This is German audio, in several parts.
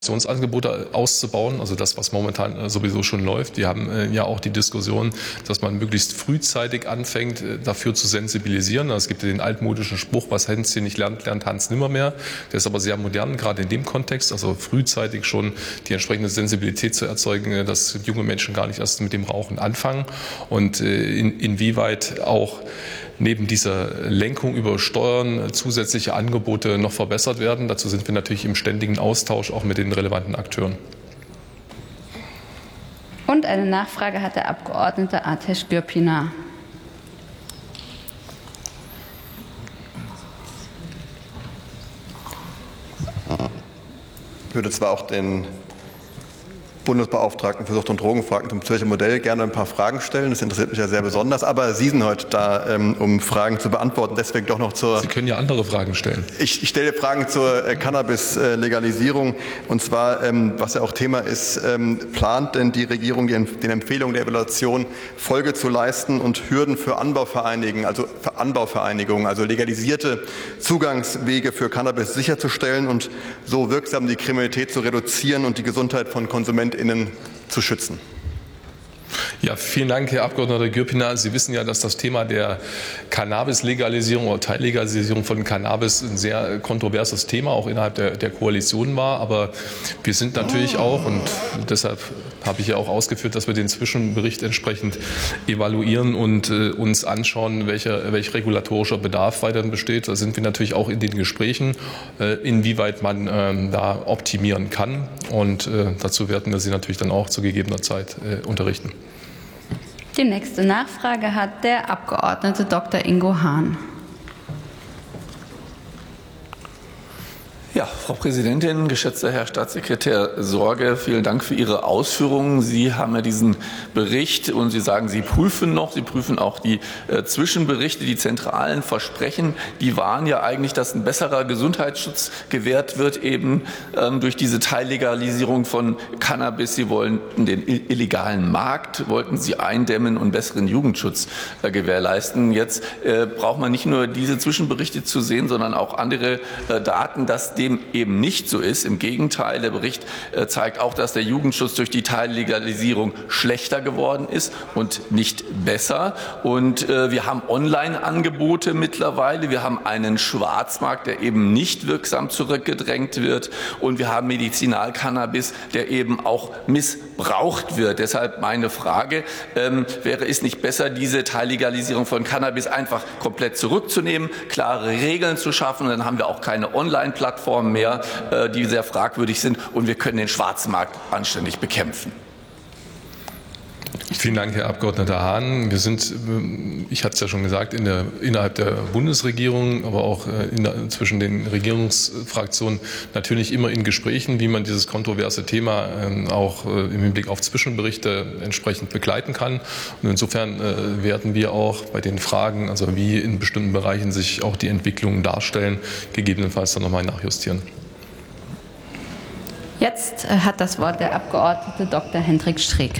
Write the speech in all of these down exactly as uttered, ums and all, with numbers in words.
Angebote auszubauen, also das, was momentan sowieso schon läuft. Wir haben ja auch die Diskussion, dass man möglichst frühzeitig anfängt, dafür zu sensibilisieren. Es gibt ja den altmodischen Spruch, was Hänschen nicht lernt, lernt Hans nimmermehr. Der ist aber sehr modern, gerade in dem Kontext, also frühzeitig schon die entsprechende Sensibilität zu erzeugen, dass junge Menschen gar nicht erst mit dem Rauchen anfangen und in, inwieweit auch neben dieser Lenkung über Steuern zusätzliche Angebote noch verbessert werden. Dazu sind wir natürlich im ständigen Austausch auch mit den relevanten Akteuren. Und eine Nachfrage hat der Abgeordnete Ateş Gürpınar. Ich würde zwar auch den Bundesbeauftragten für Sucht- und Drogenfragen zum Zürcher Modell gerne ein paar Fragen stellen. Das interessiert mich ja sehr besonders. Aber Sie sind heute da, ähm, um Fragen zu beantworten. Deswegen doch noch zur... Sie können ja andere Fragen stellen. Ich, ich stelle Fragen zur äh, Cannabis-Legalisierung. Und zwar, ähm, was ja auch Thema ist, ähm, plant denn die Regierung den, den Empfehlungen der Evaluation Folge zu leisten und Hürden für Anbauvereinigungen, also für Anbauvereinigungen, also legalisierte Zugangswege für Cannabis sicherzustellen und so wirksam die Kriminalität zu reduzieren und die Gesundheit von Konsumenten innen zu schützen? Ja, vielen Dank, Herr Abgeordneter Gürpınar. Sie wissen ja, dass das Thema der Cannabis-Legalisierung oder Teillegalisierung von Cannabis ein sehr kontroverses Thema auch innerhalb der, der Koalition war. Aber wir sind natürlich auch, und deshalb habe ich ja auch ausgeführt, dass wir den Zwischenbericht entsprechend evaluieren und äh, uns anschauen, welcher, welch regulatorischer Bedarf weiterhin besteht. Da sind wir natürlich auch in den Gesprächen, äh, inwieweit man äh, da optimieren kann. Und äh, dazu werden wir Sie natürlich dann auch zu gegebener Zeit äh, unterrichten. Die nächste Nachfrage hat der Abgeordnete Doktor Ingo Hahn. Ja, Frau Präsidentin, geschätzter Herr Staatssekretär Sorge, vielen Dank für Ihre Ausführungen. Sie haben ja diesen Bericht und Sie sagen, Sie prüfen noch, Sie prüfen auch die äh, Zwischenberichte, die zentralen Versprechen. Die waren ja eigentlich, dass ein besserer Gesundheitsschutz gewährt wird, eben ähm, durch diese Teillegalisierung von Cannabis. Sie wollten den illegalen Markt, wollten Sie eindämmen und besseren Jugendschutz äh, gewährleisten. Jetzt äh, braucht man nicht nur diese Zwischenberichte zu sehen, sondern auch andere äh, Daten, dass dem eben nicht so ist. Im Gegenteil, der Bericht äh, zeigt auch, dass der Jugendschutz durch die Teillegalisierung schlechter geworden ist und nicht besser. Und äh, wir haben Online-Angebote mittlerweile. Wir haben einen Schwarzmarkt, der eben nicht wirksam zurückgedrängt wird. Und wir haben Medizinalcannabis, der eben auch missbraucht wird. Deshalb meine Frage, ähm, wäre es nicht besser, diese Teillegalisierung von Cannabis einfach komplett zurückzunehmen, klare Regeln zu schaffen? Und dann haben wir auch keine Online-Plattform mehr, die sehr fragwürdig sind, und wir können den Schwarzmarkt anständig bekämpfen. Vielen Dank, Herr Abgeordneter Hahn. Wir sind, ich hatte es ja schon gesagt, in der, innerhalb der Bundesregierung, aber auch in der, zwischen den Regierungsfraktionen natürlich immer in Gesprächen, wie man dieses kontroverse Thema auch im Hinblick auf Zwischenberichte entsprechend begleiten kann. Und insofern werden wir auch bei den Fragen, also wie in bestimmten Bereichen sich auch die Entwicklungen darstellen, gegebenenfalls dann nochmal nachjustieren. Jetzt hat das Wort der Abgeordnete Doktor Hendrik Streeck.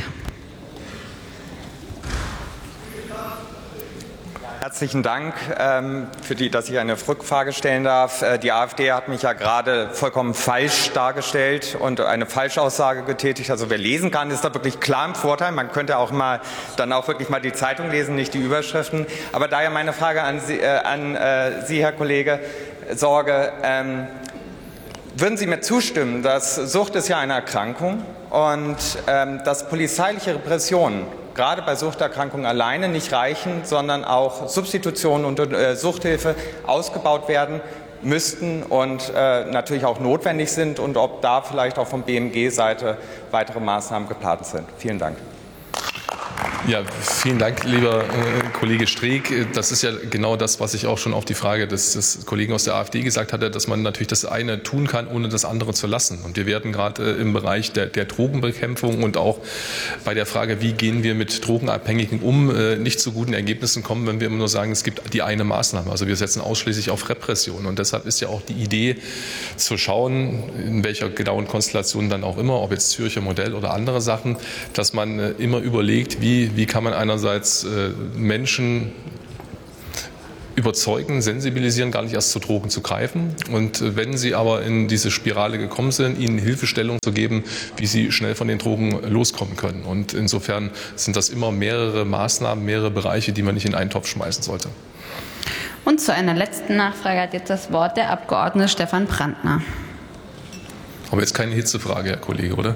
Herzlichen Dank, ähm, für die, dass ich eine Rückfrage stellen darf. Äh, die AfD hat mich ja gerade vollkommen falsch dargestellt und eine Falschaussage getätigt. Also wer lesen kann, ist da wirklich klar im Vorteil. Man könnte auch mal dann auch wirklich mal die Zeitung lesen, nicht die Überschriften. Aber daher meine Frage an Sie, äh, an, äh, Sie Herr Kollege Sorge. Ähm, würden Sie mir zustimmen, dass Sucht ist ja eine Erkrankung und ähm, dass polizeiliche Repressionen gerade bei Suchterkrankungen alleine nicht reichen, sondern auch Substitution und äh, Suchthilfe ausgebaut werden müssten und äh, natürlich auch notwendig sind, und ob da vielleicht auch von B M G-Seite weitere Maßnahmen geplant sind. Vielen Dank. Ja, vielen Dank, lieber äh, Kollege Streeck. Das ist ja genau das, was ich auch schon auf die Frage des, des Kollegen aus der AfD gesagt hatte, dass man natürlich das eine tun kann, ohne das andere zu lassen. Und wir werden gerade äh, im Bereich der, der Drogenbekämpfung und auch bei der Frage, wie gehen wir mit Drogenabhängigen um, äh, nicht zu guten Ergebnissen kommen, wenn wir immer nur sagen, es gibt die eine Maßnahme. Also wir setzen ausschließlich auf Repression. Und deshalb ist ja auch die Idee zu schauen, in welcher genauen Konstellation dann auch immer, ob jetzt Zürcher Modell oder andere Sachen, dass man äh, immer überlegt, wie Wie kann man einerseits Menschen überzeugen, sensibilisieren, gar nicht erst zu Drogen zu greifen. Und wenn sie aber in diese Spirale gekommen sind, ihnen Hilfestellung zu geben, wie sie schnell von den Drogen loskommen können. Und insofern sind das immer mehrere Maßnahmen, mehrere Bereiche, die man nicht in einen Topf schmeißen sollte. Und zu einer letzten Nachfrage hat jetzt das Wort der Abgeordnete Stefan Brandner. Aber jetzt keine Hitzefrage, Herr Kollege, oder?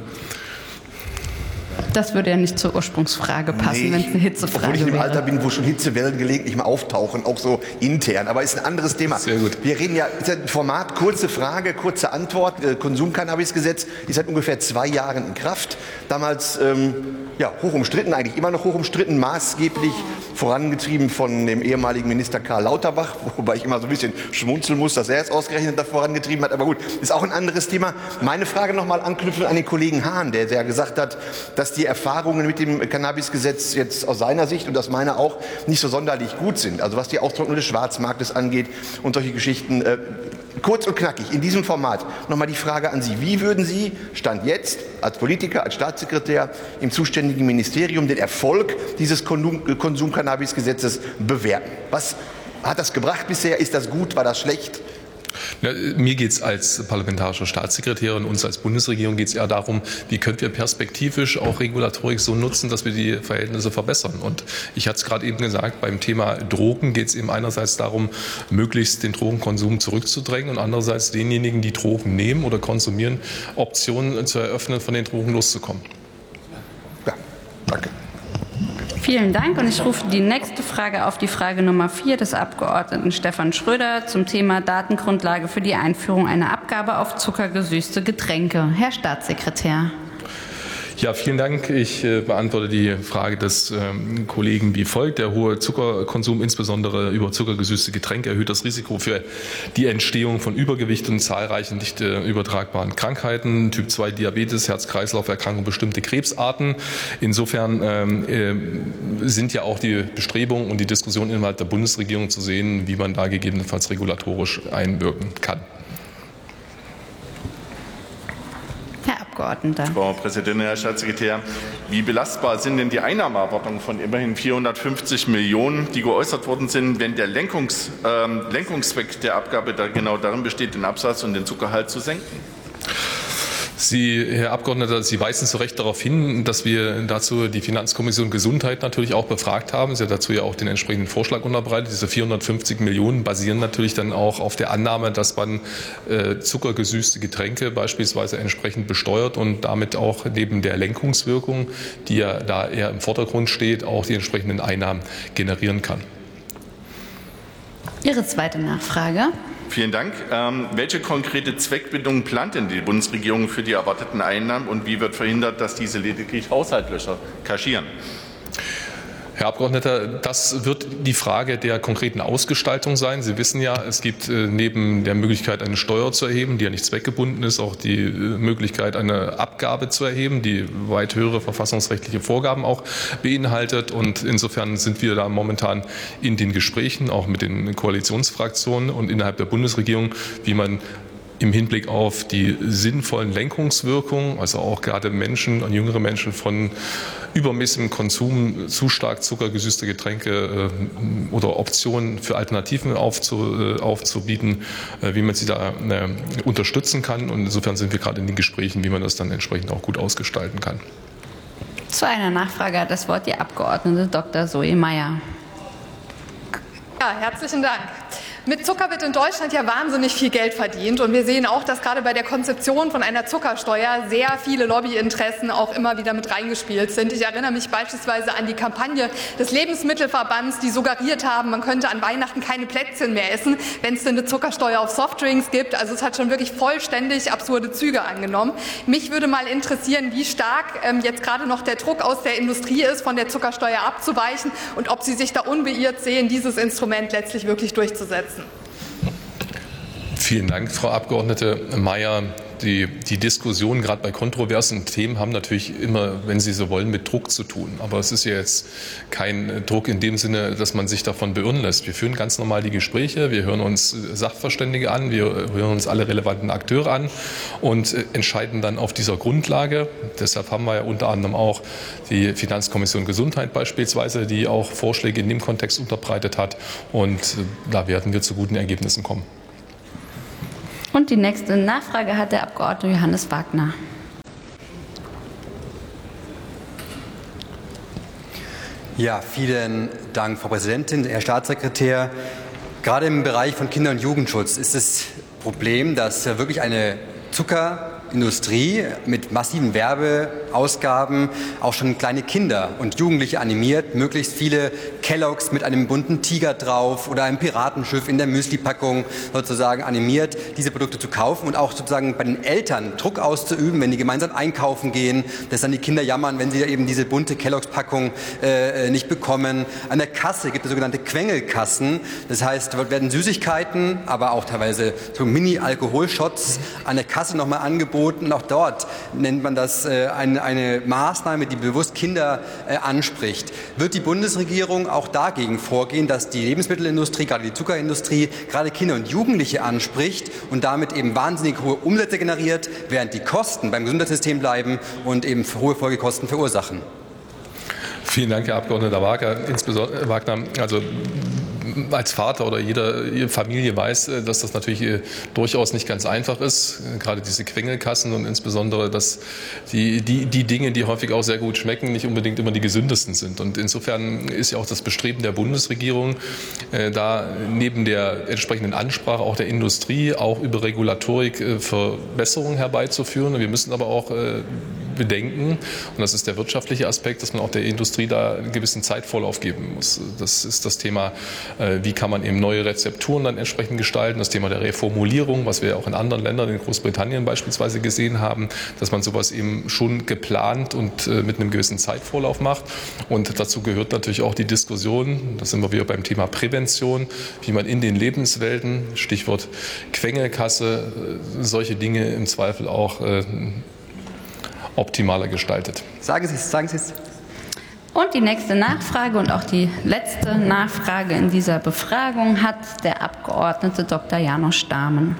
Das würde ja nicht zur Ursprungsfrage passen, Nee, wenn es eine Hitzefrage wäre. Obwohl ich im Alter bin, wo schon Hitzewellen gelegentlich mal auftauchen, auch so intern. Aber ist ein anderes Thema. Sehr gut. Wir reden ja, ist ja ein Format, kurze Frage, kurze Antwort. Äh, Konsumcannabisgesetz ist seit ungefähr zwei Jahren in Kraft. Damals ähm, ja, hoch umstritten, eigentlich immer noch hoch umstritten, maßgeblich vorangetrieben von dem ehemaligen Minister Karl Lauterbach, wobei ich immer so ein bisschen schmunzeln muss, dass er es ausgerechnet da vorangetrieben hat. Aber gut, ist auch ein anderes Thema. Meine Frage nochmal anknüpfen an den Kollegen Hahn, der ja gesagt hat, dass die Erfahrungen mit dem Cannabisgesetz jetzt aus seiner Sicht und aus meiner auch nicht so sonderlich gut sind. Also was die Austrocknung des Schwarzmarktes angeht und solche Geschichten. Äh, kurz und knackig, in diesem Format nochmal die Frage an Sie. Wie würden Sie, Stand jetzt, als Politiker, als Staatssekretär im zuständigen Ministerium den Erfolg dieses Konsumcannabisgesetzes bewerten? Was hat das gebracht bisher? Ist das gut? War das schlecht? Ja, mir geht es als parlamentarischer Staatssekretär und uns als Bundesregierung geht es eher darum, wie können wir perspektivisch auch Regulatorik so nutzen, dass wir die Verhältnisse verbessern. Und ich hatte es gerade eben gesagt, beim Thema Drogen geht es eben einerseits darum, möglichst den Drogenkonsum zurückzudrängen und andererseits denjenigen, die Drogen nehmen oder konsumieren, Optionen zu eröffnen, von den Drogen loszukommen. Ja, danke. Vielen Dank und ich rufe die nächste Frage auf, die Frage Nummer vier des Abgeordneten Stefan Schröder zum Thema Datengrundlage für die Einführung einer Abgabe auf zuckergesüßte Getränke. Herr Staatssekretär. Ja, vielen Dank. Ich äh, beantworte die Frage des ähm, Kollegen wie folgt. Der hohe Zuckerkonsum, insbesondere über zuckergesüßte Getränke, erhöht das Risiko für die Entstehung von Übergewicht und zahlreichen nicht äh, übertragbaren Krankheiten, Typ zwei Diabetes, Herz-Kreislauf-Erkrankungen, bestimmte Krebsarten. Insofern ähm, äh, sind ja auch die Bestrebungen und die Diskussion innerhalb der Bundesregierung zu sehen, wie man da gegebenenfalls regulatorisch einwirken kann. Herr Abgeordneter. Frau Präsidentin, Herr Staatssekretär, wie belastbar sind denn die Einnahmeerwartungen von immerhin vierhundertfünfzig Millionen, die geäußert worden sind, wenn der Lenkungs, äh, Lenkungszweck der Abgabe da genau darin besteht, den Absatz und den Zuckergehalt zu senken? Sie, Herr Abgeordneter, Sie weisen zu Recht darauf hin, dass wir dazu die Finanzkommission Gesundheit natürlich auch befragt haben. Sie hat dazu ja auch den entsprechenden Vorschlag unterbreitet. Diese vierhundertfünfzig Millionen basieren natürlich dann auch auf der Annahme, dass man äh, zuckergesüßte Getränke beispielsweise entsprechend besteuert und damit auch neben der Lenkungswirkung, die ja da eher im Vordergrund steht, auch die entsprechenden Einnahmen generieren kann. Ihre zweite Nachfrage. Vielen Dank. Ähm, welche konkrete Zweckbindung plant denn die Bundesregierung für die erwarteten Einnahmen und wie wird verhindert, dass diese lediglich Haushaltslöcher kaschieren? Herr Abgeordneter, das wird die Frage der konkreten Ausgestaltung sein. Sie wissen ja, es gibt neben der Möglichkeit, eine Steuer zu erheben, die ja nicht zweckgebunden ist, auch die Möglichkeit, eine Abgabe zu erheben, die weit höhere verfassungsrechtliche Vorgaben auch beinhaltet. Und insofern sind wir da momentan in den Gesprächen, auch mit den Koalitionsfraktionen und innerhalb der Bundesregierung, wie man im Hinblick auf die sinnvollen Lenkungswirkungen, also auch gerade Menschen und jüngere Menschen von übermäßigem Konsum zu stark zuckergesüßte Getränke äh, oder Optionen für Alternativen aufzu, äh, aufzubieten, äh, wie man sie da äh, unterstützen kann. Und insofern sind wir gerade in den Gesprächen, wie man das dann entsprechend auch gut ausgestalten kann. Zu einer Nachfrage hat das Wort die Abgeordnete Doktor Zoe Meyer. Ja, herzlichen Dank. Mit Zucker wird in Deutschland ja wahnsinnig viel Geld verdient und wir sehen auch, dass gerade bei der Konzeption von einer Zuckersteuer sehr viele Lobbyinteressen auch immer wieder mit reingespielt sind. Ich erinnere mich beispielsweise an die Kampagne des Lebensmittelverbands, die suggeriert haben, man könnte an Weihnachten keine Plätzchen mehr essen, wenn es denn eine Zuckersteuer auf Softdrinks gibt. Also es hat schon wirklich vollständig absurde Züge angenommen. Mich würde mal interessieren, wie stark ähm, jetzt gerade noch der Druck aus der Industrie ist, von der Zuckersteuer abzuweichen und ob Sie sich da unbeirrt sehen, dieses Instrument letztlich wirklich durchzusetzen. Vielen Dank, Frau Abgeordnete Mayer. Die, die Diskussionen gerade bei kontroversen Themen haben natürlich immer, wenn Sie so wollen, mit Druck zu tun. Aber es ist ja jetzt kein Druck in dem Sinne, dass man sich davon beirren lässt. Wir führen ganz normal die Gespräche, wir hören uns Sachverständige an, wir hören uns alle relevanten Akteure an und entscheiden dann auf dieser Grundlage. Deshalb haben wir ja unter anderem auch die Finanzkommission Gesundheit beispielsweise, die auch Vorschläge in dem Kontext unterbreitet hat. Und da werden wir zu guten Ergebnissen kommen. Und die nächste Nachfrage hat der Abgeordnete Johannes Wagner. Ja, vielen Dank, Frau Präsidentin, Herr Staatssekretär. Gerade im Bereich von Kinder- und Jugendschutz ist das Problem, dass wirklich eine Zuckerindustrie mit massiven Werbeausgaben auch schon kleine Kinder und Jugendliche animiert, möglichst viele Kelloggs mit einem bunten Tiger drauf oder einem Piratenschiff in der Müsli-Packung sozusagen animiert, diese Produkte zu kaufen und auch sozusagen bei den Eltern Druck auszuüben, wenn die gemeinsam einkaufen gehen, dass dann die Kinder jammern, wenn sie eben diese bunte Kelloggs-Packung äh, nicht bekommen. An der Kasse gibt es sogenannte Quengelkassen, das heißt, dort werden Süßigkeiten, aber auch teilweise so Mini-Alkoholshots an der Kasse nochmal angeboten. Auch dort nennt man das äh, eine, eine Maßnahme, die bewusst Kinder äh, anspricht. Wird die Bundesregierung auch dagegen vorgehen, dass die Lebensmittelindustrie, gerade die Zuckerindustrie, gerade Kinder und Jugendliche anspricht und damit eben wahnsinnig hohe Umsätze generiert, während die Kosten beim Gesundheitssystem bleiben und eben hohe Folgekosten verursachen? Vielen Dank, Herr Abgeordneter Wagner. Insbesondere Wagner, also als Vater oder jede, jede Familie weiß, dass das natürlich durchaus nicht ganz einfach ist. Gerade diese Quengelkassen und insbesondere, dass die, die, die Dinge, die häufig auch sehr gut schmecken, nicht unbedingt immer die gesündesten sind. Und insofern ist ja auch das Bestreben der Bundesregierung, da neben der entsprechenden Ansprache auch der Industrie auch über Regulatorik Verbesserungen herbeizuführen. Wir müssen aber auch bedenken, und das ist der wirtschaftliche Aspekt, dass man auch der Industrie da einen gewissen Zeitvorlauf geben muss. Das ist das Thema, wie kann man eben neue Rezepturen dann entsprechend gestalten, das Thema der Reformulierung, was wir auch in anderen Ländern, in Großbritannien beispielsweise gesehen haben, dass man sowas eben schon geplant und mit einem gewissen Zeitvorlauf macht. Und dazu gehört natürlich auch die Diskussion, da sind wir wieder beim Thema Prävention, wie man in den Lebenswelten, Stichwort Quengelkasse, solche Dinge im Zweifel auch optimaler gestaltet. Sagen Sie es, sagen Sie es. Und die nächste Nachfrage und auch die letzte Nachfrage in dieser Befragung hat der Abgeordnete Doktor Janosch Stamen.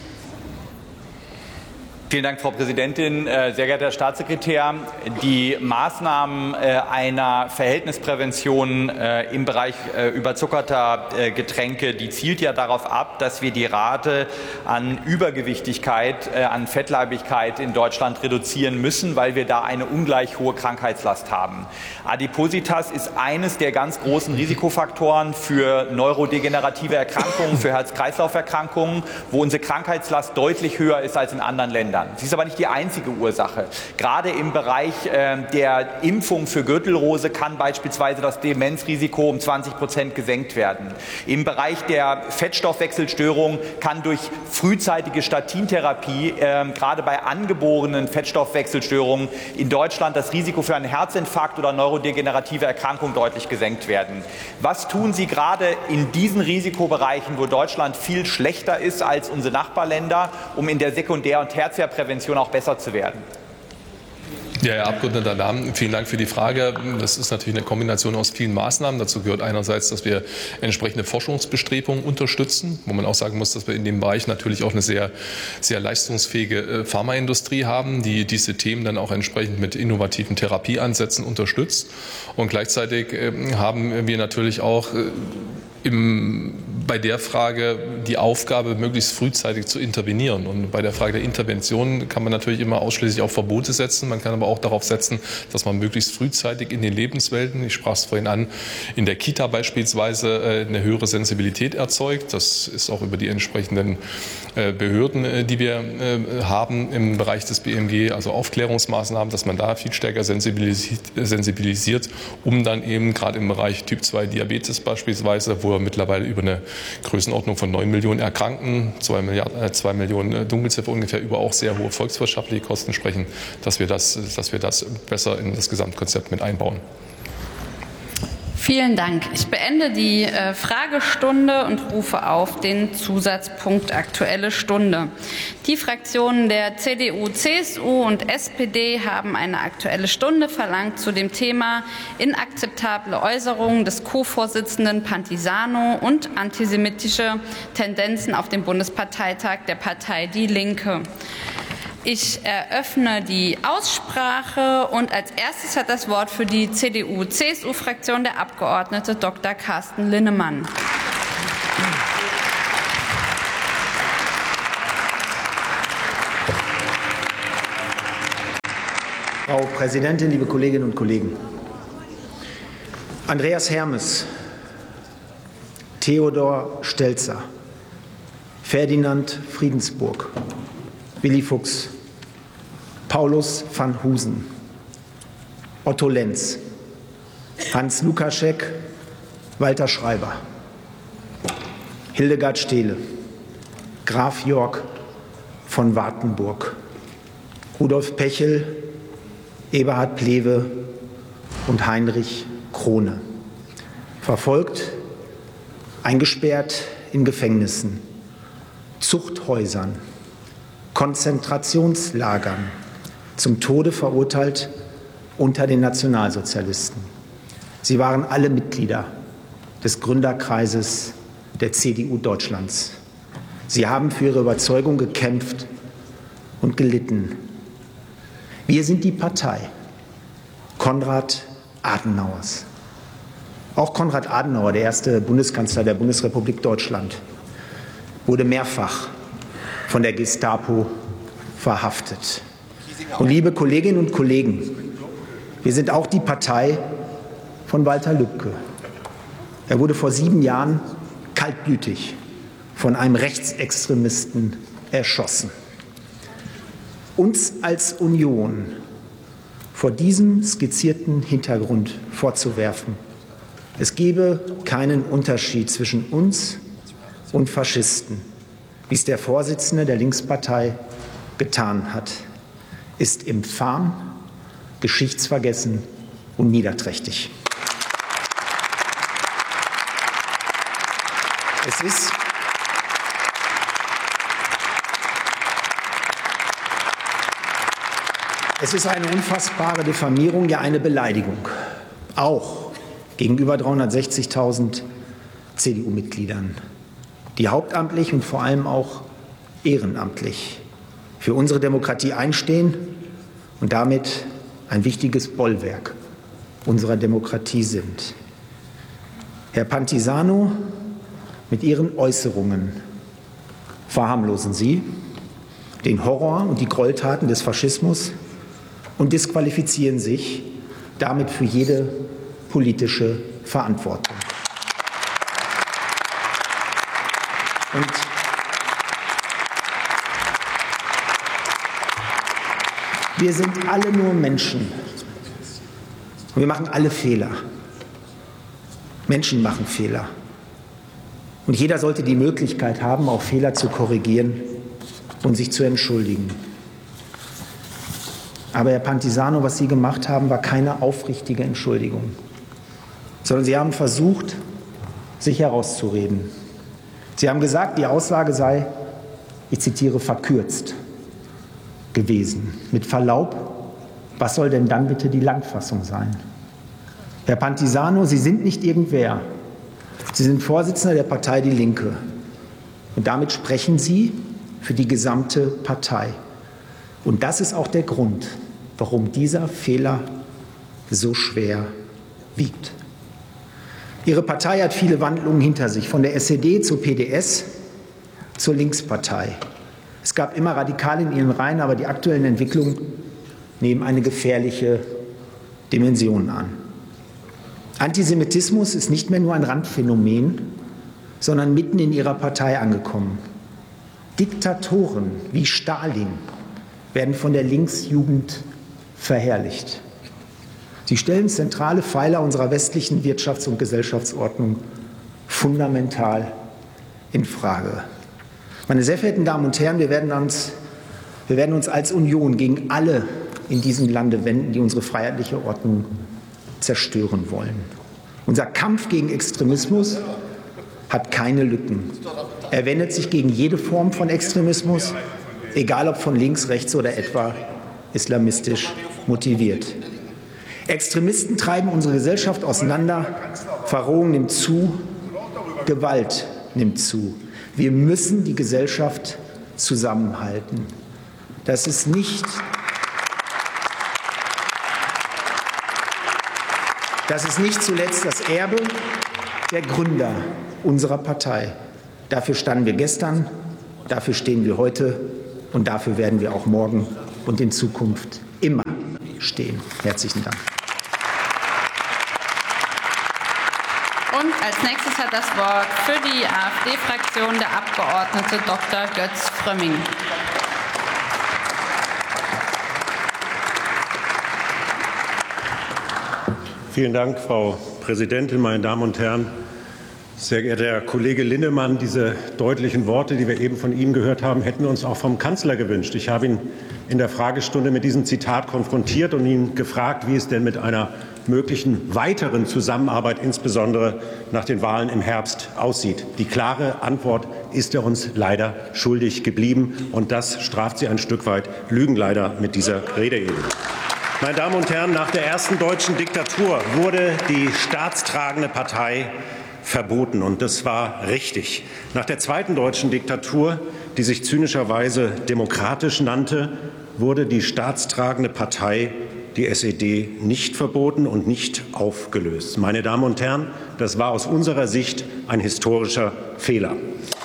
Vielen Dank, Frau Präsidentin. Sehr geehrter Herr Staatssekretär, die Maßnahmen einer Verhältnisprävention im Bereich überzuckerter Getränke, die zielt ja darauf ab, dass wir die Rate an Übergewichtigkeit, an Fettleibigkeit in Deutschland reduzieren müssen, weil wir da eine ungleich hohe Krankheitslast haben. Adipositas ist eines der ganz großen Risikofaktoren für neurodegenerative Erkrankungen, für Herz-Kreislauf-Erkrankungen, wo unsere Krankheitslast deutlich höher ist als in anderen Ländern. Sie ist aber nicht die einzige Ursache. Gerade im Bereich äh, der Impfung für Gürtelrose kann beispielsweise das Demenzrisiko um zwanzig Prozent gesenkt werden. Im Bereich der Fettstoffwechselstörung kann durch frühzeitige Statintherapie äh, gerade bei angeborenen Fettstoffwechselstörungen in Deutschland das Risiko für einen Herzinfarkt oder neurodegenerative Erkrankung deutlich gesenkt werden. Was tun Sie gerade in diesen Risikobereichen, wo Deutschland viel schlechter ist als unsere Nachbarländer, um in der Sekundär- und Tertiärprävention auch besser zu werden? Ja, Herr Abgeordneter Lahm, vielen Dank für die Frage. Das ist natürlich eine Kombination aus vielen Maßnahmen. Dazu gehört einerseits, dass wir entsprechende Forschungsbestrebungen unterstützen, wo man auch sagen muss, dass wir in dem Bereich natürlich auch eine sehr, sehr leistungsfähige Pharmaindustrie haben, die diese Themen dann auch entsprechend mit innovativen Therapieansätzen unterstützt. Und gleichzeitig haben wir natürlich auch Im, bei der Frage die Aufgabe, möglichst frühzeitig zu intervenieren. Und bei der Frage der Intervention kann man natürlich immer ausschließlich auf Verbote setzen. Man kann aber auch darauf setzen, dass man möglichst frühzeitig in den Lebenswelten, ich sprach es vorhin an, in der Kita beispielsweise eine höhere Sensibilität erzeugt. Das ist auch über die entsprechenden Behörden, die wir haben im Bereich des B M G, also Aufklärungsmaßnahmen, dass man da viel stärker sensibilisiert, um dann eben gerade im Bereich Typ zwei Diabetes beispielsweise, wo mittlerweile über eine Größenordnung von neun Millionen Erkrankten, zwei Milliarden, äh, zwei Millionen Dunkelziffer ungefähr, über auch sehr hohe volkswirtschaftliche Kosten sprechen, dass wir das, dass wir das besser in das Gesamtkonzept mit einbauen. Vielen Dank. Ich beende die äh, Fragestunde und rufe auf den Zusatzpunkt Aktuelle Stunde. Die Fraktionen der C D U, C S U und S P D haben eine Aktuelle Stunde verlangt zu dem Thema inakzeptable Äußerungen des Co-Vorsitzenden Pantisano und antisemitische Tendenzen auf dem Bundesparteitag der Partei Die Linke. Ich eröffne die Aussprache und als erstes hat das Wort für die C D U C S U-Fraktion der Abgeordnete Doktor Carsten Linnemann. Frau Präsidentin, liebe Kolleginnen und Kollegen! Andreas Hermes, Theodor Steltzer, Ferdinand Friedensburg, Willi Fuchs, Paulus van Husen, Otto Lenz, Hans Lukaschek, Walter Schreiber, Hildegard Stehle, Graf Jörg von Wartenburg, Rudolf Pechel, Eberhard Plewe und Heinrich Krone. Verfolgt, eingesperrt in Gefängnissen, Zuchthäusern, Konzentrationslagern, zum Tode verurteilt unter den Nationalsozialisten. Sie waren alle Mitglieder des Gründerkreises der C D U Deutschlands. Sie haben für ihre Überzeugung gekämpft und gelitten. Wir sind die Partei Konrad Adenauers. Auch Konrad Adenauer, der erste Bundeskanzler der Bundesrepublik Deutschland, wurde mehrfach von der Gestapo verhaftet. Und liebe Kolleginnen und Kollegen, wir sind auch die Partei von Walter Lübcke. Er wurde vor sieben Jahren kaltblütig von einem Rechtsextremisten erschossen. Uns als Union vor diesem skizzierten Hintergrund vorzuwerfen, es gebe keinen Unterschied zwischen uns und Faschisten, wie es der Vorsitzende der Linkspartei getan hat, ist infam, geschichtsvergessen und niederträchtig. Es ist Es ist eine unfassbare Diffamierung, ja eine Beleidigung, auch gegenüber dreihundertsechzigtausend C D U-Mitgliedern, die hauptamtlich und vor allem auch ehrenamtlich für unsere Demokratie einstehen und damit ein wichtiges Bollwerk unserer Demokratie sind. Herr Pantisano, mit Ihren Äußerungen verharmlosen Sie den Horror und die Gräueltaten des Faschismus und disqualifizieren sich damit für jede politische Verantwortung. Und wir sind alle nur Menschen. Und wir machen alle Fehler. Menschen machen Fehler. Und jeder sollte die Möglichkeit haben, auch Fehler zu korrigieren und sich zu entschuldigen. Aber Herr Pantisano, was Sie gemacht haben, war keine aufrichtige Entschuldigung, sondern Sie haben versucht, sich herauszureden. Sie haben gesagt, die Aussage sei, ich zitiere, verkürzt gewesen. Mit Verlaub, was soll denn dann bitte die Langfassung sein? Herr Pantisano, Sie sind nicht irgendwer. Sie sind Vorsitzender der Partei Die Linke. Und damit sprechen Sie für die gesamte Partei. Und das ist auch der Grund, warum dieser Fehler so schwer wiegt. Ihre Partei hat viele Wandlungen hinter sich, von der S E D zur P D S zur Linkspartei. Es gab immer Radikale in ihren Reihen, aber die aktuellen Entwicklungen nehmen eine gefährliche Dimension an. Antisemitismus ist nicht mehr nur ein Randphänomen, sondern mitten in ihrer Partei angekommen. Diktatoren wie Stalin werden von der Linksjugend verherrlicht. Sie stellen zentrale Pfeiler unserer westlichen Wirtschafts- und Gesellschaftsordnung fundamental in Frage. Meine sehr verehrten Damen und Herren, wir werden uns, wir werden uns als Union gegen alle in diesem Lande wenden, die unsere freiheitliche Ordnung zerstören wollen. Unser Kampf gegen Extremismus hat keine Lücken. Er wendet sich gegen jede Form von Extremismus, egal ob von links, rechts oder etwa islamistisch motiviert. Extremisten treiben unsere Gesellschaft auseinander, Verrohung nimmt zu, Gewalt nimmt zu. Wir müssen die Gesellschaft zusammenhalten. Das ist nicht, das ist nicht zuletzt das Erbe der Gründer unserer Partei. Dafür standen wir gestern, dafür stehen wir heute und dafür werden wir auch morgen und in Zukunft immer stehen. Herzlichen Dank. Und als nächstes hat das Wort für die AfD-Fraktion der Abgeordnete Doktor Götz Frömming. Vielen Dank, Frau Präsidentin, meine Damen und Herren. Sehr geehrter Herr Kollege Linnemann, diese deutlichen Worte, die wir eben von Ihnen gehört haben, hätten wir uns auch vom Kanzler gewünscht. Ich habe ihn in der Fragestunde mit diesem Zitat konfrontiert und ihn gefragt, wie es denn mit einer möglichen weiteren Zusammenarbeit, insbesondere nach den Wahlen im Herbst, aussieht. Die klare Antwort ist er uns leider schuldig geblieben, und das straft Sie ein Stück weit Lügen leider mit dieser Rede eben. Meine Damen und Herren, nach der ersten deutschen Diktatur wurde die staatstragende Partei verboten, und das war richtig. Nach der zweiten deutschen Diktatur, die sich zynischerweise demokratisch nannte, wurde die staatstragende Partei, die S E D, nicht verboten und nicht aufgelöst. Meine Damen und Herren, das war aus unserer Sicht ein historischer Fehler.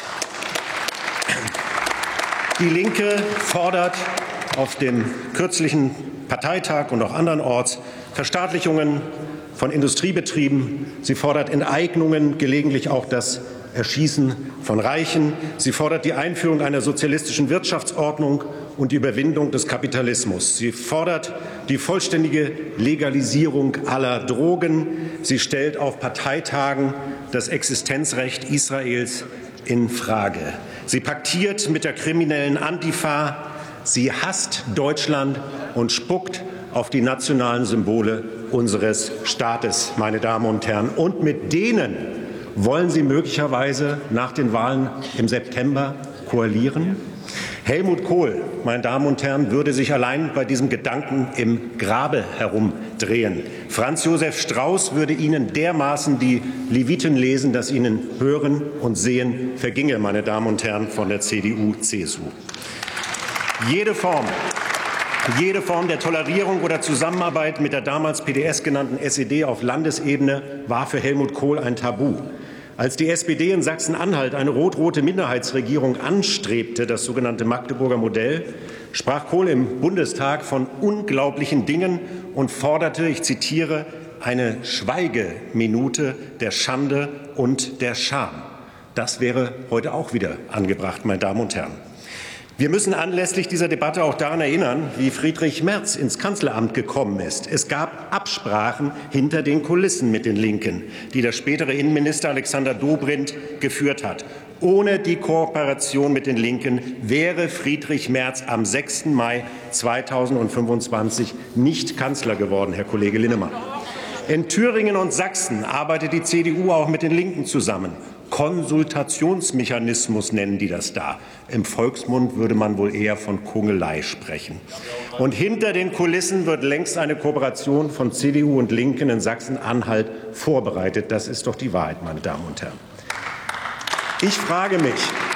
Die Linke fordert auf dem kürzlichen Parteitag und auch andernorts Verstaatlichungen von Industriebetrieben. Sie fordert Enteignungen, gelegentlich auch das Erschießen von Reichen. Sie fordert die Einführung einer sozialistischen Wirtschaftsordnung und die Überwindung des Kapitalismus. Sie fordert die vollständige Legalisierung aller Drogen. Sie stellt auf Parteitagen das Existenzrecht Israels in Frage. Sie paktiert mit der kriminellen Antifa. Sie hasst Deutschland und spuckt auf die nationalen Symbole unseres Staates, meine Damen und Herren. Und mit denen wollen Sie möglicherweise nach den Wahlen im September koalieren? Helmut Kohl, meine Damen und Herren, würde sich allein bei diesem Gedanken im Grabe herumdrehen. Franz Josef Strauß würde Ihnen dermaßen die Leviten lesen, dass Ihnen Hören und Sehen verginge, meine Damen und Herren von der C D U C S U. Jede Form Jede Form der Tolerierung oder Zusammenarbeit mit der damals P D S genannten S E D auf Landesebene war für Helmut Kohl ein Tabu. Als die S P D in Sachsen-Anhalt eine rot-rote Minderheitsregierung anstrebte, das sogenannte Magdeburger Modell, sprach Kohl im Bundestag von unglaublichen Dingen und forderte, ich zitiere, eine Schweigeminute der Schande und der Scham. Das wäre heute auch wieder angebracht, meine Damen und Herren. Wir müssen anlässlich dieser Debatte auch daran erinnern, wie Friedrich Merz ins Kanzleramt gekommen ist. Es gab Absprachen hinter den Kulissen mit den Linken, die der spätere Innenminister Alexander Dobrindt geführt hat. Ohne die Kooperation mit den Linken wäre Friedrich Merz am sechsten Mai zweitausendfünfundzwanzig nicht Kanzler geworden, Herr Kollege Linnemann. In Thüringen und Sachsen arbeitet die C D U auch mit den Linken zusammen. Konsultationsmechanismus nennen die das da. Im Volksmund würde man wohl eher von Kungelei sprechen. Und hinter den Kulissen wird längst eine Kooperation von C D U und Linken in Sachsen-Anhalt vorbereitet. Das ist doch die Wahrheit, meine Damen und Herren. Ich frage mich,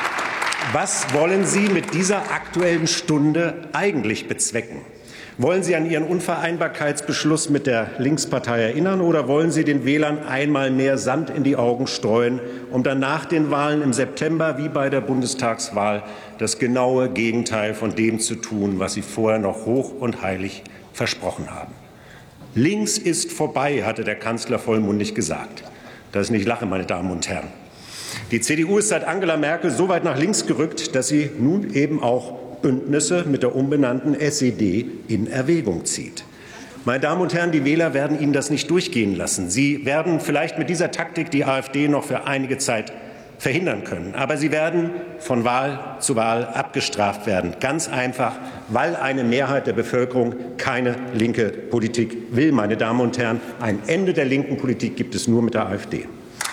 was wollen Sie mit dieser Aktuellen Stunde eigentlich bezwecken? Wollen Sie an Ihren Unvereinbarkeitsbeschluss mit der Linkspartei erinnern, oder wollen Sie den Wählern einmal mehr Sand in die Augen streuen, um dann nach den Wahlen im September wie bei der Bundestagswahl das genaue Gegenteil von dem zu tun, was Sie vorher noch hoch und heilig versprochen haben? Links ist vorbei, hatte der Kanzler vollmundig gesagt. Das ist nicht Lachen, meine Damen und Herren. Die C D U ist seit Angela Merkel so weit nach links gerückt, dass sie nun eben auch Bündnisse mit der umbenannten S E D in Erwägung zieht. Meine Damen und Herren, die Wähler werden Ihnen das nicht durchgehen lassen. Sie werden vielleicht mit dieser Taktik die AfD noch für einige Zeit verhindern können. Aber sie werden von Wahl zu Wahl abgestraft werden. Ganz einfach, weil eine Mehrheit der Bevölkerung keine linke Politik will. Meine Damen und Herren, ein Ende der linken Politik gibt es nur mit der AfD.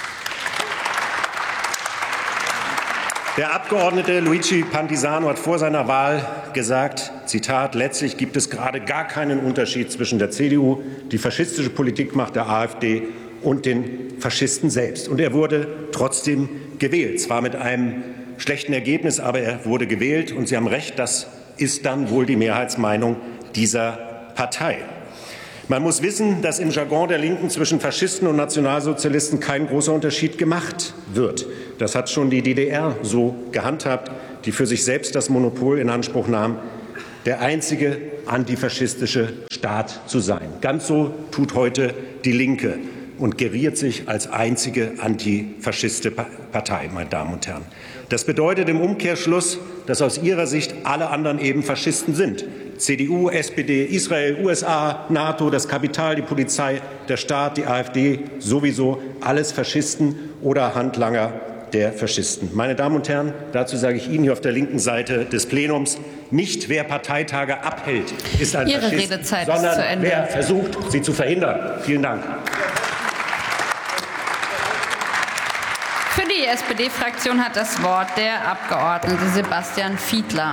Der Abgeordnete Luigi Pantisano hat vor seiner Wahl gesagt, Zitat, letztlich gibt es gerade gar keinen Unterschied zwischen der C D U, die faschistische Politik macht, der AfD und den Faschisten selbst. Und er wurde trotzdem gewählt, zwar mit einem schlechten Ergebnis, aber er wurde gewählt. Und Sie haben recht, das ist dann wohl die Mehrheitsmeinung dieser Partei. Man muss wissen, dass im Jargon der Linken zwischen Faschisten und Nationalsozialisten kein großer Unterschied gemacht wird. Das hat schon die D D R so gehandhabt, die für sich selbst das Monopol in Anspruch nahm, der einzige antifaschistische Staat zu sein. Ganz so tut heute die Linke und geriert sich als einzige antifaschistische Partei, meine Damen und Herren. Das bedeutet im Umkehrschluss, dass aus Ihrer Sicht alle anderen eben Faschisten sind. C D U, S P D, Israel, U S A, NATO, das Kapital, die Polizei, der Staat, die AfD, sowieso alles Faschisten oder Handlanger der Faschisten. Meine Damen und Herren, dazu sage ich Ihnen hier auf der linken Seite des Plenums, nicht wer Parteitage abhält, ist ein Ihre Faschist, Redezeit sondern ist zu Ende. wer versucht, sie zu verhindern. Vielen Dank. Für die S P D-Fraktion hat das Wort der Abgeordnete Sebastian Fiedler.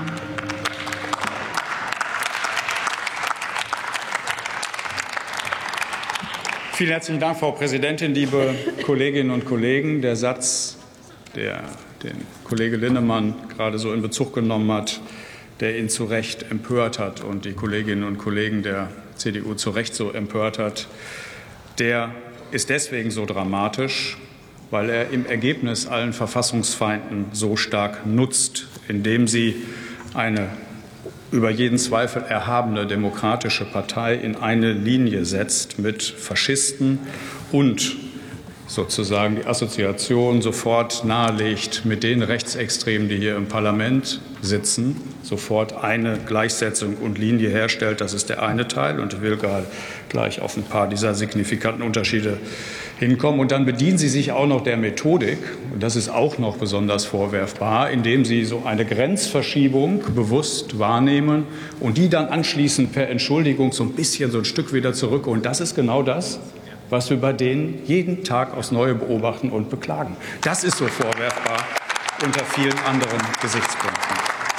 Vielen herzlichen Dank, Frau Präsidentin, liebe Kolleginnen und Kollegen. Der Satz, der den Kollege Linnemann gerade so in Bezug genommen hat, der ihn zu Recht empört hat und die Kolleginnen und Kollegen der C D U zu Recht so empört hat, der ist deswegen so dramatisch, weil er im Ergebnis allen Verfassungsfeinden so stark nutzt, indem sie eine über jeden Zweifel erhabene demokratische Partei in eine Linie setzt mit Faschisten und sozusagen die Assoziation sofort nahelegt mit den Rechtsextremen, die hier im Parlament sitzen, sofort eine Gleichsetzung und Linie herstellt. Das ist der eine Teil. Und ich will gleich auf ein paar dieser signifikanten Unterschiede hinkommen. Und dann bedienen Sie sich auch noch der Methodik, und das ist auch noch besonders vorwerfbar, indem Sie so eine Grenzverschiebung bewusst wahrnehmen und die dann anschließend per Entschuldigung so ein bisschen so ein Stück wieder zurück. Und das ist genau das, was wir bei denen jeden Tag aufs Neue beobachten und beklagen. Das ist so vorwerfbar unter vielen anderen Gesichtspunkten.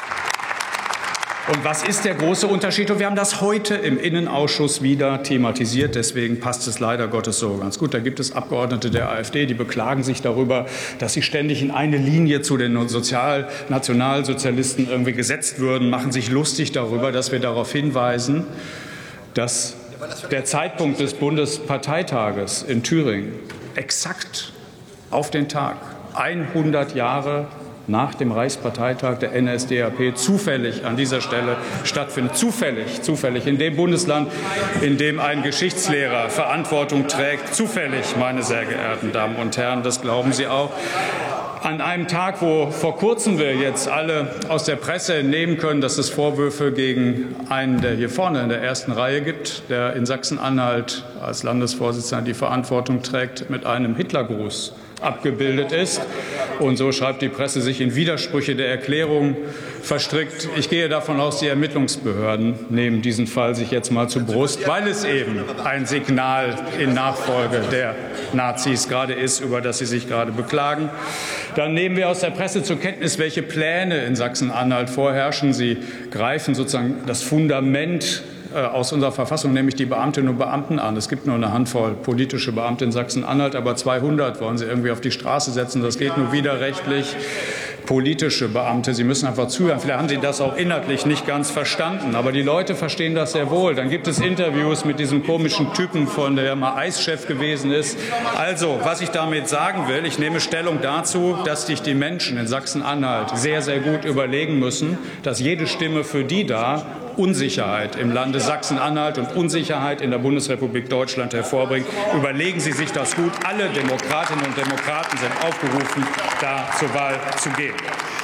Und was ist der große Unterschied? Und wir haben das heute im Innenausschuss wieder thematisiert. Deswegen passt es leider Gottes so ganz gut. Da gibt es Abgeordnete der AfD, die beklagen sich darüber, dass sie ständig in eine Linie zu den Sozial-Nationalsozialisten irgendwie gesetzt würden, machen sich lustig darüber, dass wir darauf hinweisen, dass der Zeitpunkt des Bundesparteitages in Thüringen exakt auf den Tag hundert Jahre nach dem Reichsparteitag der N S D A P zufällig an dieser Stelle stattfindet. Zufällig, zufällig in dem Bundesland, in dem ein Geschichtslehrer Verantwortung trägt. Zufällig, meine sehr geehrten Damen und Herren, das glauben Sie auch. An einem Tag, wo vor kurzem wir jetzt alle aus der Presse entnehmen können, dass es Vorwürfe gegen einen, der hier vorne in der ersten Reihe gibt, der in Sachsen-Anhalt als Landesvorsitzender die Verantwortung trägt, mit einem Hitlergruß abgebildet ist. Und so schreibt die Presse sich in Widersprüche der Erklärung verstrickt. Ich gehe davon aus, die Ermittlungsbehörden nehmen diesen Fall sich jetzt mal zur Brust, weil es eben ein Signal in Nachfolge der Nazis gerade ist, über das sie sich gerade beklagen. Dann nehmen wir aus der Presse zur Kenntnis, welche Pläne in Sachsen-Anhalt vorherrschen. Sie greifen sozusagen das Fundament aus unserer Verfassung, nämlich die Beamtinnen und Beamten an. Es gibt nur eine Handvoll politische Beamte in Sachsen-Anhalt, aber zweihundert wollen Sie irgendwie auf die Straße setzen. Das geht nur widerrechtlich. Politische Beamte, Sie müssen einfach zuhören. Vielleicht haben Sie das auch inhaltlich nicht ganz verstanden, aber die Leute verstehen das sehr wohl. Dann gibt es Interviews mit diesem komischen Typen, von der mal Eischef gewesen ist. Also, was ich damit sagen will, ich nehme Stellung dazu, dass sich die Menschen in Sachsen-Anhalt sehr, sehr gut überlegen müssen, dass jede Stimme für die da Unsicherheit im Lande Sachsen-Anhalt und Unsicherheit in der Bundesrepublik Deutschland hervorbringt. Überlegen Sie sich das gut. Alle Demokratinnen und Demokraten sind aufgerufen, da zur Wahl zu gehen.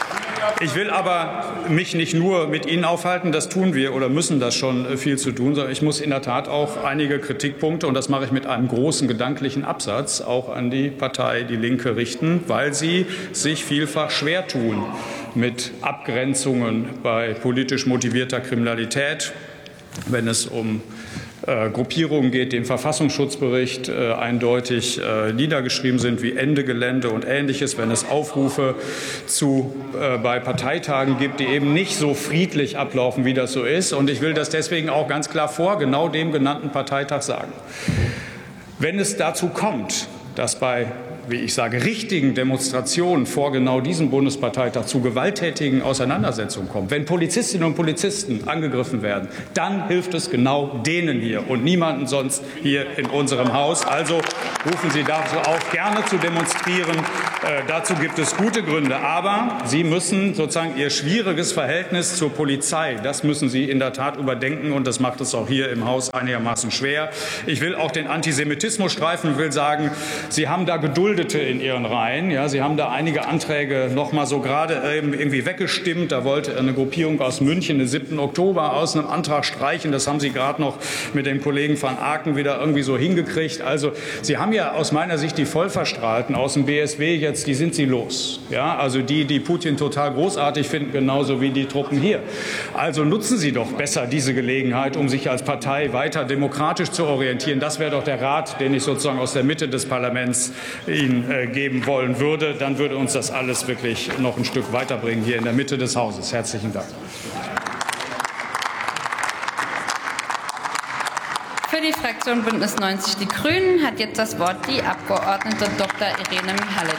Ich will aber mich nicht nur mit Ihnen aufhalten, das tun wir oder müssen das schon viel zu tun, sondern ich muss in der Tat auch einige Kritikpunkte, und das mache ich mit einem großen gedanklichen Absatz, auch an die Partei Die Linke richten, weil sie sich vielfach schwer tun mit Abgrenzungen bei politisch motivierter Kriminalität, wenn es um Äh, Gruppierungen geht, die im Verfassungsschutzbericht äh, eindeutig äh, niedergeschrieben sind, wie Ende Gelände und Ähnliches, wenn es Aufrufe zu, äh, bei Parteitagen gibt, die eben nicht so friedlich ablaufen, wie das so ist. Und ich will das deswegen auch ganz klar vor genau dem genannten Parteitag sagen. Wenn es dazu kommt, dass bei, wie ich sage, richtigen Demonstrationen vor genau diesem Bundesparteitag zu gewalttätigen Auseinandersetzungen kommt, wenn Polizistinnen und Polizisten angegriffen werden, dann hilft es genau denen hier und niemanden sonst hier in unserem Haus. Also rufen Sie dazu auf, gerne zu demonstrieren. Äh, dazu gibt es gute Gründe. Aber Sie müssen sozusagen Ihr schwieriges Verhältnis zur Polizei, das müssen Sie in der Tat überdenken, und das macht es auch hier im Haus einigermaßen schwer. Ich will auch den Antisemitismus streifen und will sagen, Sie haben da Geduldete in Ihren Reihen. Ja, Sie haben da einige Anträge noch mal so gerade irgendwie weggestimmt. Da wollte eine Gruppierung aus München den siebten Oktober aus einem Antrag streichen. Das haben Sie gerade noch mit dem Kollegen van Aken wieder irgendwie so hingekriegt. Also Sie haben ja aus meiner Sicht die Vollverstrahlten aus dem B S W jetzt, die sind Sie los. Ja, also die, die Putin total großartig finden, genauso wie die Truppen hier. Also nutzen Sie doch besser diese Gelegenheit, um sich als Partei weiter demokratisch zu orientieren. Das wäre doch der Rat, den ich sozusagen aus der Mitte des Parlaments Ihnen äh, geben wollen würde. Dann würde uns das alles wirklich noch ein Stück weiterbringen hier in der Mitte des Hauses. Herzlichen Dank. Für die Fraktion Bündnis neunzig Die Grünen hat jetzt das Wort die Abgeordnete Doktor Irene Mihalic.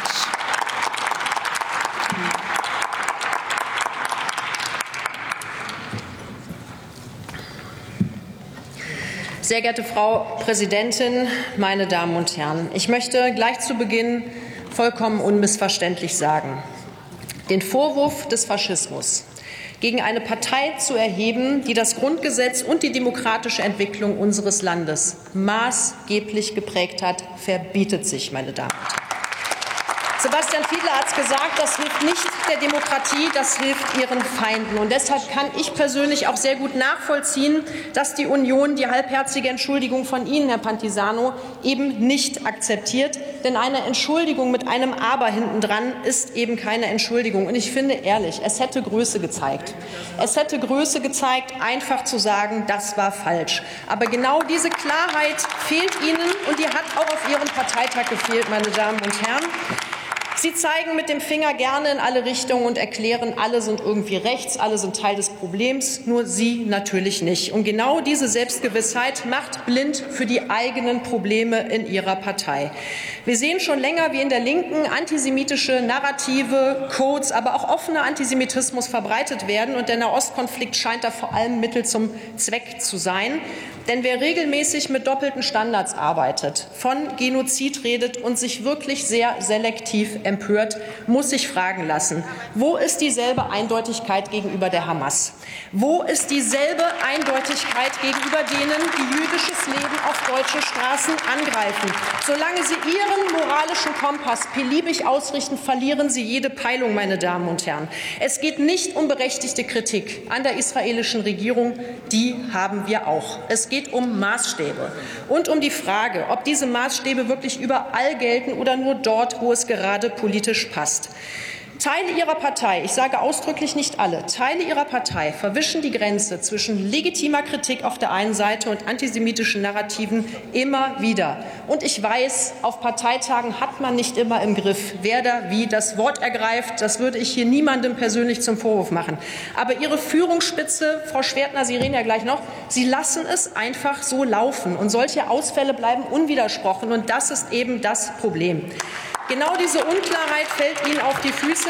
Sehr geehrte Frau Präsidentin, meine Damen und Herren! Ich möchte gleich zu Beginn vollkommen unmissverständlich sagen: Den Vorwurf des Faschismus gegen eine Partei zu erheben, die das Grundgesetz und die demokratische Entwicklung unseres Landes maßgeblich geprägt hat, verbietet sich, meine Damen und Herren. Sebastian Fiedler hat es gesagt, das hilft nicht der Demokratie, das hilft ihren Feinden. Und deshalb kann ich persönlich auch sehr gut nachvollziehen, dass die Union die halbherzige Entschuldigung von Ihnen, Herr Pantisano, eben nicht akzeptiert. Denn eine Entschuldigung mit einem Aber hintendran ist eben keine Entschuldigung. Und ich finde ehrlich, es hätte Größe gezeigt. Es hätte Größe gezeigt, einfach zu sagen, das war falsch. Aber genau diese Klarheit fehlt Ihnen, und die hat auch auf Ihrem Parteitag gefehlt, meine Damen und Herren. Sie zeigen mit dem Finger gerne in alle Richtungen und erklären, alle sind irgendwie rechts, alle sind Teil des Problems, nur Sie natürlich nicht. Und genau diese Selbstgewissheit macht blind für die eigenen Probleme in Ihrer Partei. Wir sehen schon länger, wie in der Linken antisemitische Narrative, Codes, aber auch offener Antisemitismus verbreitet werden. Und der Nahostkonflikt scheint da vor allem Mittel zum Zweck zu sein. Denn wer regelmäßig mit doppelten Standards arbeitet, von Genozid redet und sich wirklich sehr selektiv empört, muss sich fragen lassen, wo ist dieselbe Eindeutigkeit gegenüber der Hamas? Wo ist dieselbe Eindeutigkeit gegenüber denen, die jüdisches Leben auf deutschen Straßen angreifen? Solange Sie Ihren moralischen Kompass beliebig ausrichten, verlieren Sie jede Peilung, meine Damen und Herren. Es geht nicht um berechtigte Kritik an der israelischen Regierung, die haben wir auch. Es geht um Maßstäbe und um die Frage, ob diese Maßstäbe wirklich überall gelten oder nur dort, wo es gerade politisch passt. Teile Ihrer Partei, ich sage ausdrücklich nicht alle, Teile Ihrer Partei verwischen die Grenze zwischen legitimer Kritik auf der einen Seite und antisemitischen Narrativen immer wieder. Und ich weiß, auf Parteitagen hat man nicht immer im Griff, wer da wie das Wort ergreift. Das würde ich hier niemandem persönlich zum Vorwurf machen. Aber Ihre Führungsspitze, Frau Schwertner, Sie reden ja gleich noch, Sie lassen es einfach so laufen. Und solche Ausfälle bleiben unwidersprochen. Und das ist eben das Problem. Genau diese Unklarheit fällt Ihnen auf die Füße.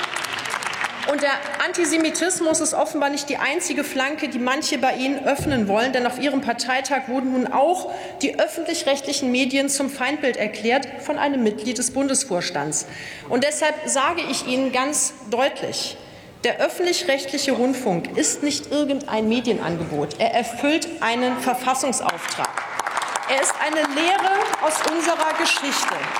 Und der Antisemitismus ist offenbar nicht die einzige Flanke, die manche bei Ihnen öffnen wollen. Denn auf Ihrem Parteitag wurden nun auch die öffentlich-rechtlichen Medien zum Feindbild erklärt von einem Mitglied des Bundesvorstands. Und deshalb sage ich Ihnen ganz deutlich, der öffentlich-rechtliche Rundfunk ist nicht irgendein Medienangebot. Er erfüllt einen Verfassungsauftrag. Er ist eine Lehre aus unserer Geschichte.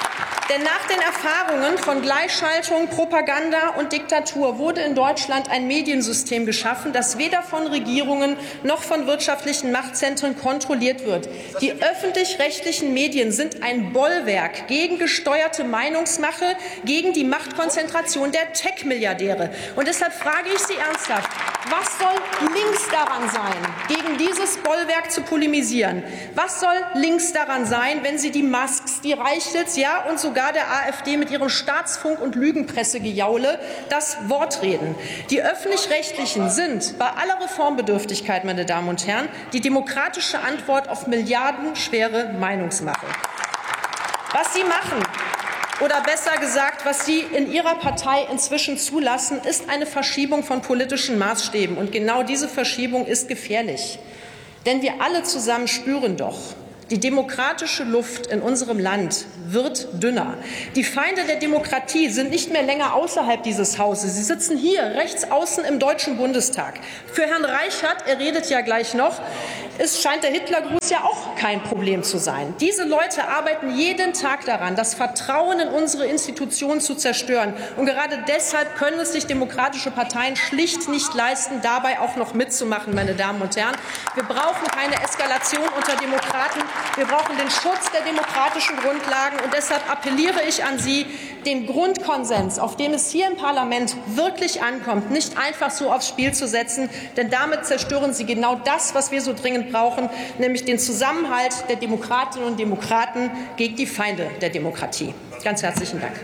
Denn nach den Erfahrungen von Gleichschaltung, Propaganda und Diktatur wurde in Deutschland ein Mediensystem geschaffen, das weder von Regierungen noch von wirtschaftlichen Machtzentren kontrolliert wird. Die öffentlich-rechtlichen Medien sind ein Bollwerk gegen gesteuerte Meinungsmache, gegen die Machtkonzentration der Tech-Milliardäre. Und deshalb frage ich Sie ernsthaft, was soll links daran sein, gegen dieses Bollwerk zu polemisieren? Was soll links daran sein, wenn Sie die Musks, die Reichels, ja und sogar der AfD mit ihrem Staatsfunk- und Lügenpressegejaule das Wort reden? Die Öffentlich-Rechtlichen sind bei aller Reformbedürftigkeit, meine Damen und Herren, die demokratische Antwort auf milliardenschwere Meinungsmache. Was Sie machen, oder besser gesagt, was Sie in Ihrer Partei inzwischen zulassen, ist eine Verschiebung von politischen Maßstäben. Und genau diese Verschiebung ist gefährlich. Denn wir alle zusammen spüren doch, die demokratische Luft in unserem Land wird dünner. Die Feinde der Demokratie sind nicht mehr länger außerhalb dieses Hauses. Sie sitzen hier rechts außen im Deutschen Bundestag. Für Herrn Reichert, er redet ja gleich noch, ist, scheint der Hitlergruß ja auch kein Problem zu sein. Diese Leute arbeiten jeden Tag daran, das Vertrauen in unsere Institutionen zu zerstören. Und gerade deshalb können es sich demokratische Parteien schlicht nicht leisten, dabei auch noch mitzumachen, meine Damen und Herren. Wir brauchen keine Eskalation unter Demokraten. Wir brauchen den Schutz der demokratischen Grundlagen. Und deshalb appelliere ich an Sie, den Grundkonsens, auf den es hier im Parlament wirklich ankommt, nicht einfach so aufs Spiel zu setzen. Denn damit zerstören Sie genau das, was wir so dringend brauchen, nämlich den Zusammenhalt der Demokratinnen und Demokraten gegen die Feinde der Demokratie. Ganz herzlichen Dank.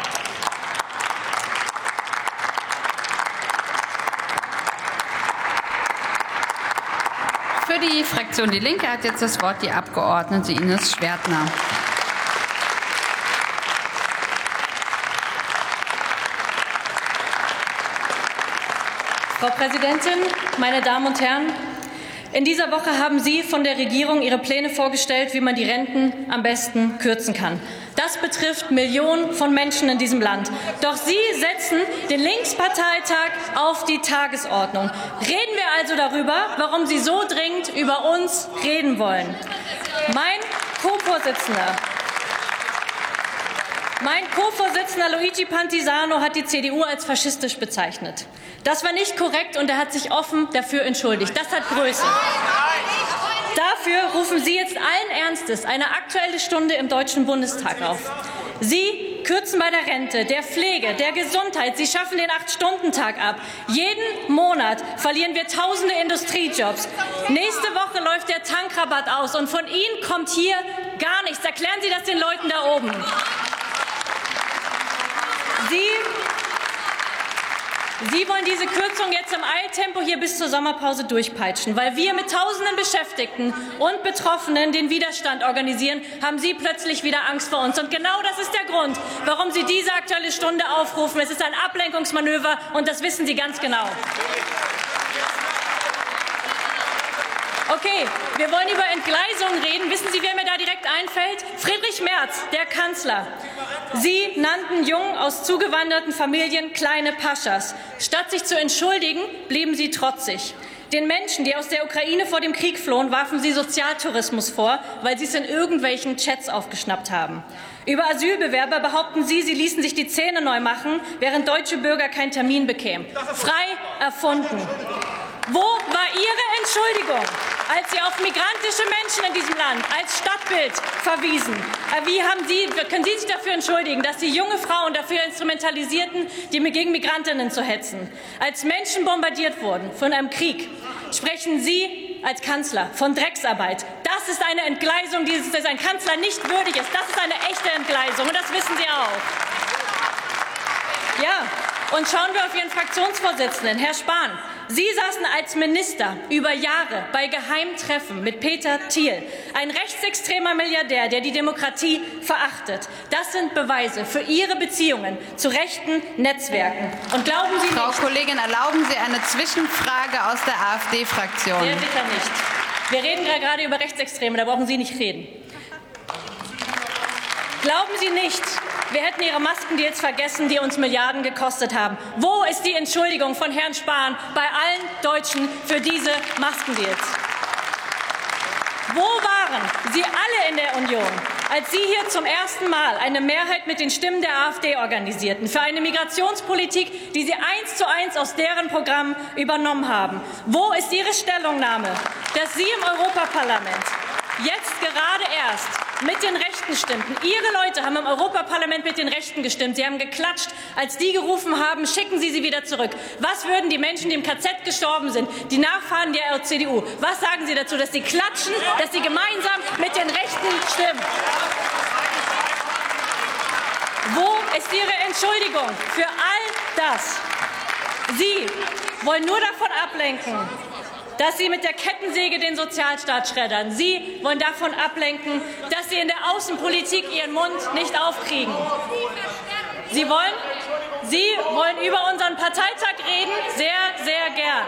Für die Fraktion Die Linke hat jetzt das Wort die Abgeordnete Ines Schwertner. Frau Präsidentin, meine Damen und Herren! In dieser Woche haben Sie von der Regierung Ihre Pläne vorgestellt, wie man die Renten am besten kürzen kann. Das betrifft Millionen von Menschen in diesem Land. Doch Sie setzen den Linksparteitag auf die Tagesordnung. Reden wir also darüber, warum Sie so dringend über uns reden wollen. Mein Co-Vorsitzender Mein Co-Vorsitzender Luigi Pantisano hat die C D U als faschistisch bezeichnet. Das war nicht korrekt und er hat sich offen dafür entschuldigt. Das hat Größe. Dafür rufen Sie jetzt allen Ernstes eine Aktuelle Stunde im Deutschen Bundestag auf. Sie kürzen bei der Rente, der Pflege, der Gesundheit. Sie schaffen den Acht-Stunden-Tag ab. Jeden Monat verlieren wir tausende Industriejobs. Nächste Woche läuft der Tankrabatt aus und von Ihnen kommt hier gar nichts. Erklären Sie das den Leuten da oben. Sie Sie wollen diese Kürzung jetzt im Eiltempo hier bis zur Sommerpause durchpeitschen. Weil wir mit tausenden Beschäftigten und Betroffenen den Widerstand organisieren, haben Sie plötzlich wieder Angst vor uns. Und genau das ist der Grund, warum Sie diese Aktuelle Stunde aufrufen. Es ist ein Ablenkungsmanöver, und das wissen Sie ganz genau. Okay, wir wollen über Entgleisungen reden. Wissen Sie, wer mir da direkt einfällt? Friedrich Merz, der Kanzler. Sie nannten Jungen aus zugewanderten Familien kleine Paschas. Statt sich zu entschuldigen, blieben Sie trotzig. Den Menschen, die aus der Ukraine vor dem Krieg flohen, warfen Sie Sozialtourismus vor, weil Sie es in irgendwelchen Chats aufgeschnappt haben. Über Asylbewerber behaupten Sie, sie ließen sich die Zähne neu machen, während deutsche Bürger keinen Termin bekämen. Frei erfunden. Wo war Ihre Entschuldigung, als Sie auf migrantische Menschen in diesem Land als Stadtbild verwiesen? Wie haben Sie, können Sie sich dafür entschuldigen, dass Sie junge Frauen dafür instrumentalisierten, die gegen Migrantinnen zu hetzen? Als Menschen bombardiert wurden von einem Krieg, sprechen Sie als Kanzler von Drecksarbeit. Das ist eine Entgleisung, die ein Kanzler nicht würdig ist. Das ist eine echte Entgleisung, und das wissen Sie auch. Ja, und schauen wir auf Ihren Fraktionsvorsitzenden, Herr Spahn. Sie saßen als Minister über Jahre bei geheimen Treffen mit Peter Thiel, ein rechtsextremer Milliardär, der die Demokratie verachtet. Das sind Beweise für Ihre Beziehungen zu rechten Netzwerken. Und glauben Sie Frau nicht, Kollegin, erlauben Sie eine Zwischenfrage aus der AfD-Fraktion? Sehr sicher nicht. Wir reden gerade über Rechtsextreme, da brauchen Sie nicht reden. Glauben Sie nicht, wir hätten Ihre Maskendeals vergessen, die uns Milliarden gekostet haben. Wo ist die Entschuldigung von Herrn Spahn bei allen Deutschen für diese Maskendeals? Wo waren Sie alle in der Union, als Sie hier zum ersten Mal eine Mehrheit mit den Stimmen der AfD organisierten für eine Migrationspolitik, die Sie eins zu eins aus deren Programm übernommen haben. Wo ist Ihre Stellungnahme, dass Sie im Europaparlament jetzt gerade erst mit den Rechten stimmten? Ihre Leute haben im Europaparlament mit den Rechten gestimmt. Sie haben geklatscht, als die gerufen haben, schicken Sie sie wieder zurück. Was würden die Menschen, die im K Z gestorben sind, die Nachfahren der C D U, was sagen Sie dazu, dass sie klatschen, dass sie gemeinsam mit den Rechten stimmen? Wo ist Ihre Entschuldigung für all das? Sie wollen nur davon ablenken, dass Sie mit der Kettensäge den Sozialstaat schreddern. Sie wollen davon ablenken, dass Sie in der Außenpolitik Ihren Mund nicht aufkriegen. Sie wollen, Sie wollen über unseren Parteitag reden, sehr, sehr gern.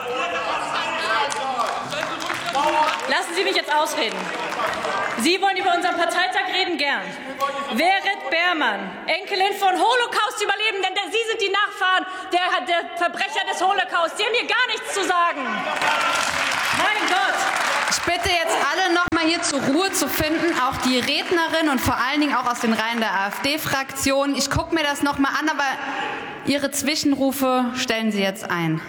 Lassen Sie mich jetzt ausreden. Sie wollen über unseren Parteitag reden, gern. Berit Beermann, Enkelin von Holocaust-Überlebenden, denn Sie sind die Nachfahren der, der Verbrecher des Holocaust. Sie haben hier gar nichts zu sagen. Mein Gott. Ich bitte jetzt alle noch mal hier zur Ruhe zu finden, auch die Rednerin und vor allen Dingen auch aus den Reihen der AfD-Fraktion. Ich gucke mir das noch mal an, aber Ihre Zwischenrufe stellen Sie jetzt ein.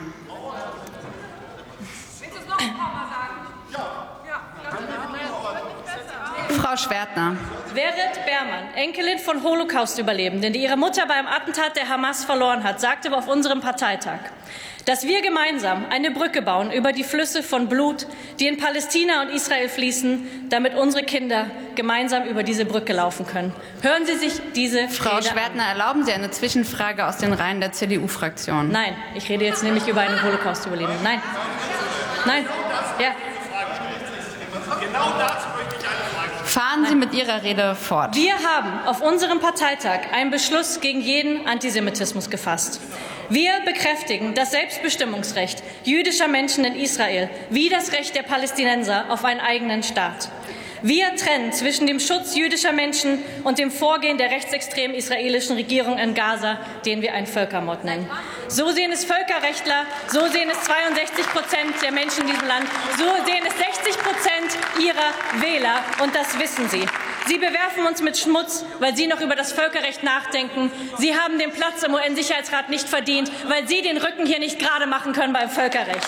Frau Schwertner. Berit Beermann, Enkelin von Holocaust-Überlebenden, die ihre Mutter beim Attentat der Hamas verloren hat, sagte auf unserem Parteitag, dass wir gemeinsam eine Brücke bauen über die Flüsse von Blut, die in Palästina und Israel fließen, damit unsere Kinder gemeinsam über diese Brücke laufen können. Hören Sie sich diese Frau Rede Schwertner, an. erlauben Sie eine Zwischenfrage aus den Reihen der C D U-Fraktion? Nein, ich rede jetzt nämlich über einen Holocaust-Überlebenden. Nein. Nein. Ja. Genau dazu möchte ich eine Frage stellen. Fahren Sie mit Ihrer Rede fort. Wir haben auf unserem Parteitag einen Beschluss gegen jeden Antisemitismus gefasst. Wir bekräftigen das Selbstbestimmungsrecht jüdischer Menschen in Israel wie das Recht der Palästinenser auf einen eigenen Staat. Wir trennen zwischen dem Schutz jüdischer Menschen und dem Vorgehen der rechtsextremen israelischen Regierung in Gaza, den wir einen Völkermord nennen. So sehen es Völkerrechtler, so sehen es zweiundsechzig Prozent der Menschen in diesem Land, so sehen es sechzig Prozent ihrer Wähler, und das wissen Sie. Sie bewerfen uns mit Schmutz, weil Sie noch über das Völkerrecht nachdenken. Sie haben den Platz im U N-Sicherheitsrat nicht verdient, weil Sie den Rücken hier nicht gerade machen können beim Völkerrecht.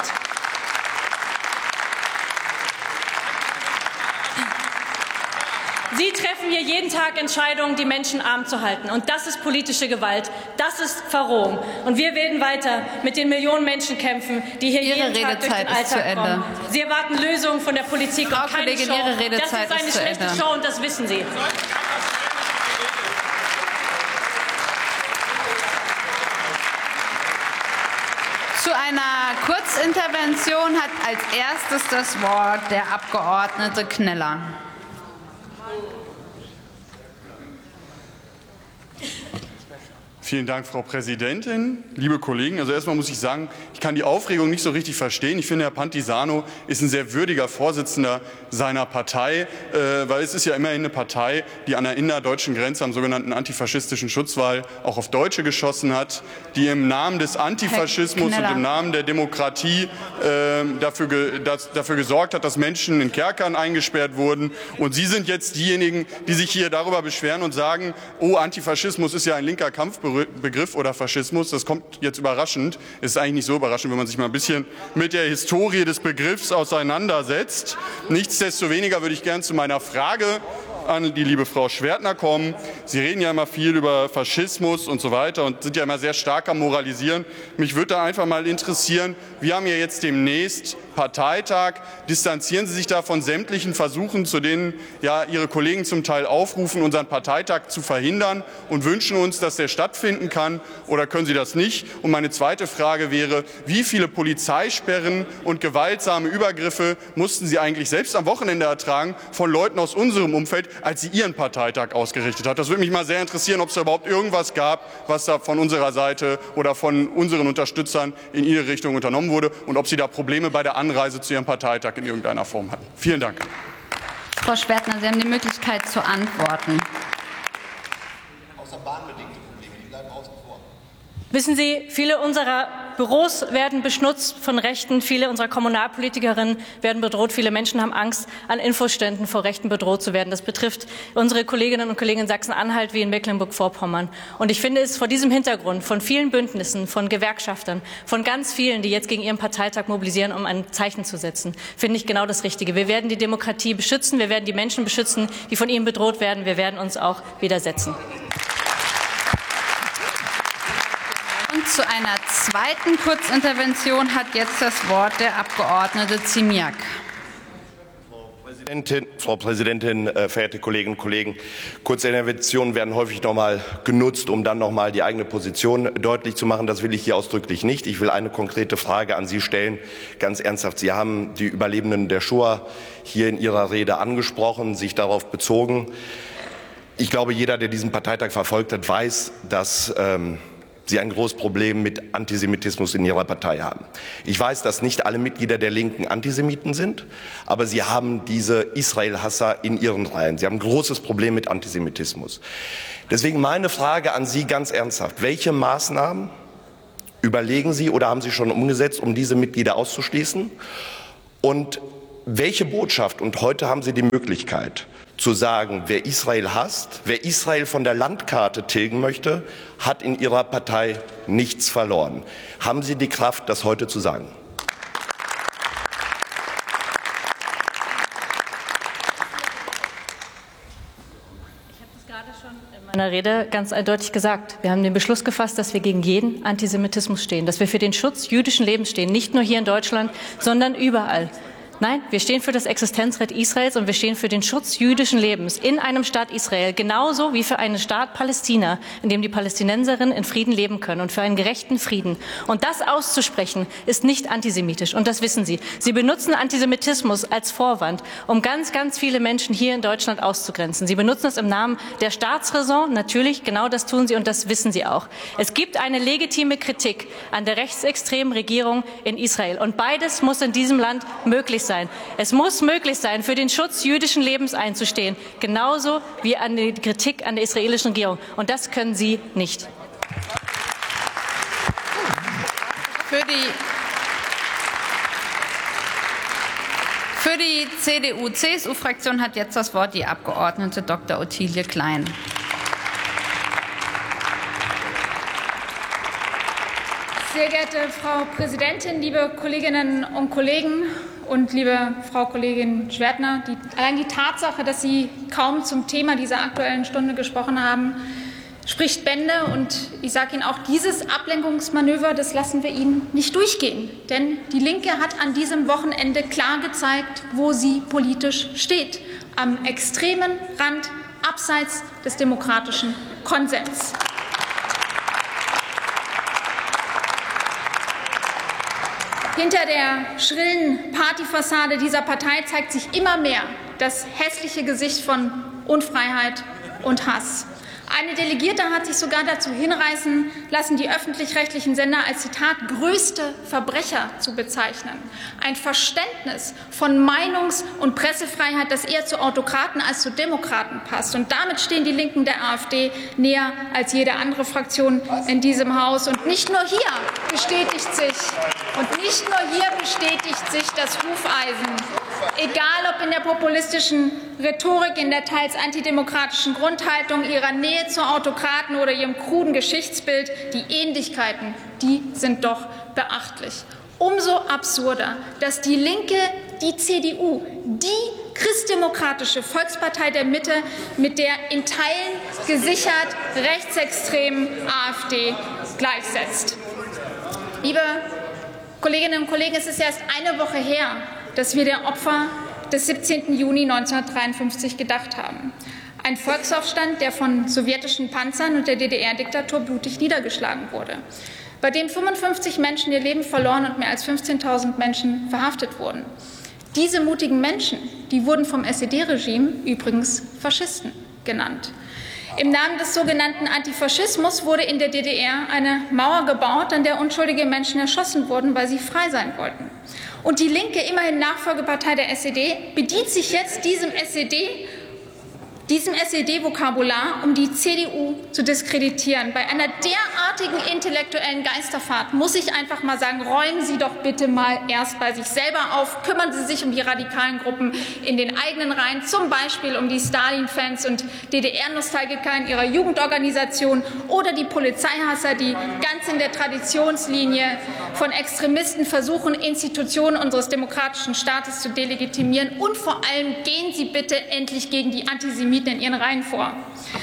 Sie treffen hier jeden Tag Entscheidungen, die Menschen arm zu halten. Und das ist politische Gewalt. Das ist Verrohung. Und wir werden weiter mit den Millionen Menschen kämpfen, die hier Ihre jeden Tag durch den Alltag kommen. Sie erwarten Lösungen von der Politik Frau und keine Kollegin, Show. Ihre Redezeit das ist eine ist zu schlechte Ende. Show, und das wissen Sie. Zu einer Kurzintervention hat als erstes das Wort der Abgeordnete Kneller. Vielen Dank, Frau Präsidentin. Liebe Kollegen, also erstmal muss ich sagen, ich kann die Aufregung nicht so richtig verstehen. Ich finde, Herr Pantisano ist ein sehr würdiger Vorsitzender seiner Partei, äh, weil es ist ja immerhin eine Partei, die an der innerdeutschen Grenze am sogenannten antifaschistischen Schutzwall auch auf Deutsche geschossen hat, die im Namen des Antifaschismus und im Namen der Demokratie äh, dafür, ge das, dafür gesorgt hat, dass Menschen in Kerkern eingesperrt wurden. Und Sie sind jetzt diejenigen, die sich hier darüber beschweren und sagen, oh, Antifaschismus ist ja ein linker Kampfbegriff. Begriff oder Faschismus, das kommt jetzt überraschend. Es ist eigentlich nicht so überraschend, wenn man sich mal ein bisschen mit der Historie des Begriffs auseinandersetzt. Nichtsdestoweniger würde ich gern zu meiner Frage an die liebe Frau Schwertner kommen. Sie reden ja immer viel über Faschismus und so weiter und sind ja immer sehr stark am Moralisieren. Mich würde da einfach mal interessieren, wir haben ja jetzt demnächst Parteitag. Distanzieren Sie sich da von sämtlichen Versuchen, zu denen ja Ihre Kollegen zum Teil aufrufen, unseren Parteitag zu verhindern, und wünschen uns, dass der stattfinden kann, oder können Sie das nicht? Und meine zweite Frage wäre, wie viele Polizeisperren und gewaltsame Übergriffe mussten Sie eigentlich selbst am Wochenende ertragen von Leuten aus unserem Umfeld, als Sie Ihren Parteitag ausgerichtet hat? Das würde mich mal sehr interessieren, ob es da überhaupt irgendwas gab, was da von unserer Seite oder von unseren Unterstützern in Ihre Richtung unternommen wurde, und ob Sie da Probleme bei der Anreise zu Ihrem Parteitag in irgendeiner Form hatten. Vielen Dank. Frau Schwertner, Sie haben die Möglichkeit zu antworten. Außer bahnbedingte Probleme, die bleiben außen vor. Wissen Sie, viele unserer Büros werden beschnutzt von Rechten. Viele unserer Kommunalpolitikerinnen werden bedroht. Viele Menschen haben Angst, an Infoständen vor Rechten bedroht zu werden. Das betrifft unsere Kolleginnen und Kollegen in Sachsen-Anhalt wie in Mecklenburg-Vorpommern. Und ich finde es vor diesem Hintergrund von vielen Bündnissen, von Gewerkschaftern, von ganz vielen, die jetzt gegen ihren Parteitag mobilisieren, um ein Zeichen zu setzen, finde ich genau das Richtige. Wir werden die Demokratie beschützen. Wir werden die Menschen beschützen, die von ihnen bedroht werden. Wir werden uns auch widersetzen. Und zu einer zweiten Kurzintervention hat jetzt das Wort der Abgeordnete Ziemiak. Präsidentin, Frau Präsidentin, äh, verehrte Kolleginnen und Kollegen! Kurzinterventionen werden häufig noch mal genutzt, um dann noch mal die eigene Position deutlich zu machen. Das will ich hier ausdrücklich nicht. Ich will eine konkrete Frage an Sie stellen, ganz ernsthaft. Sie haben die Überlebenden der Shoah hier in Ihrer Rede angesprochen, sich darauf bezogen. Ich glaube, jeder, der diesen Parteitag verfolgt hat, weiß, dass ähm, Sie ein großes Problem mit Antisemitismus in Ihrer Partei haben. Ich weiß, dass nicht alle Mitglieder der Linken Antisemiten sind, aber Sie haben diese Israel-Hasser in Ihren Reihen. Sie haben ein großes Problem mit Antisemitismus. Deswegen meine Frage an Sie ganz ernsthaft. Welche Maßnahmen überlegen Sie oder haben Sie schon umgesetzt, um diese Mitglieder auszuschließen? Und welche Botschaft, und heute haben Sie die Möglichkeit, zu sagen, wer Israel hasst, wer Israel von der Landkarte tilgen möchte, hat in Ihrer Partei nichts verloren. Haben Sie die Kraft, das heute zu sagen? In meiner Rede ganz eindeutig gesagt. Wir haben den Beschluss gefasst, dass wir gegen jeden Antisemitismus stehen, dass wir für den Schutz jüdischen Lebens stehen, nicht nur hier in Deutschland, sondern überall. Nein, wir stehen für das Existenzrecht Israels und wir stehen für den Schutz jüdischen Lebens in einem Staat Israel, genauso wie für einen Staat Palästina, in dem die Palästinenserinnen in Frieden leben können und für einen gerechten Frieden. Und das auszusprechen, ist nicht antisemitisch und das wissen Sie. Sie benutzen Antisemitismus als Vorwand, um ganz, ganz viele Menschen hier in Deutschland auszugrenzen. Sie benutzen es im Namen der Staatsräson, natürlich, genau das tun Sie und das wissen Sie auch. Es gibt eine legitime Kritik an der rechtsextremen Regierung in Israel und beides muss in diesem Land möglich sein. Es muss möglich sein, für den Schutz jüdischen Lebens einzustehen, genauso wie an die Kritik an der israelischen Regierung. Und das können Sie nicht. Für die, für die C D U C S U-Fraktion hat jetzt das Wort die Abgeordnete Doktor Ottilie Klein. Sehr geehrte Frau Präsidentin, liebe Kolleginnen und Kollegen und liebe Frau Kollegin Schwertner, die, allein die Tatsache, dass Sie kaum zum Thema dieser Aktuellen Stunde gesprochen haben, spricht Bände. Und ich sage Ihnen auch, dieses Ablenkungsmanöver, das lassen wir Ihnen nicht durchgehen. Denn die Linke hat an diesem Wochenende klar gezeigt, wo sie politisch steht. Am extremen Rand, abseits des demokratischen Konsens. Hinter der schrillen Partyfassade dieser Partei zeigt sich immer mehr das hässliche Gesicht von Unfreiheit und Hass. Eine Delegierte hat sich sogar dazu hinreißen lassen, die öffentlich-rechtlichen Sender als Zitat größte Verbrecher zu bezeichnen. Ein Verständnis von Meinungs- und Pressefreiheit, das eher zu Autokraten als zu Demokraten passt. Und damit stehen die Linken der AfD näher als jede andere Fraktion in diesem Haus. Und nicht nur hier bestätigt sich, und nicht nur hier bestätigt sich das Hufeisen. Egal ob in der populistischen Rhetorik, in der teils antidemokratischen Grundhaltung, ihrer Nähe zu Autokraten oder ihrem kruden Geschichtsbild, die Ähnlichkeiten, die sind doch beachtlich. Umso absurder, dass die Linke die C D U, die christdemokratische Volkspartei der Mitte, mit der in Teilen gesichert rechtsextremen AfD gleichsetzt. Liebe Kolleginnen und Kollegen, es ist erst eine Woche her, dass wir der Opfer des siebzehnten Juni neunzehnhundertdreiundfünfzig gedacht haben. Ein Volksaufstand, der von sowjetischen Panzern und der D D R-Diktatur blutig niedergeschlagen wurde, bei dem fünfundfünfzig Menschen ihr Leben verloren und mehr als fünfzehntausend Menschen verhaftet wurden. Diese mutigen Menschen, die wurden vom S E D-Regime übrigens Faschisten genannt. Im Namen des sogenannten Antifaschismus wurde in der D D R eine Mauer gebaut, an der unschuldige Menschen erschossen wurden, weil sie frei sein wollten. Und die Linke, immerhin Nachfolgepartei der S E D, bedient sich jetzt diesem S E D, diesem S E D-Vokabular, um die C D U zu diskreditieren. Bei einer derartigen intellektuellen Geisterfahrt muss ich einfach mal sagen, räumen Sie doch bitte mal erst bei sich selber auf, kümmern Sie sich um die radikalen Gruppen in den eigenen Reihen, zum Beispiel um die Stalin-Fans und D D R-Nostalgiker in ihrer Jugendorganisation oder die Polizeihasser, die ganz in der Traditionslinie von Extremisten versuchen, Institutionen unseres demokratischen Staates zu delegitimieren. Und vor allem gehen Sie bitte endlich gegen die Antisemiten in Ihren Reihen vor.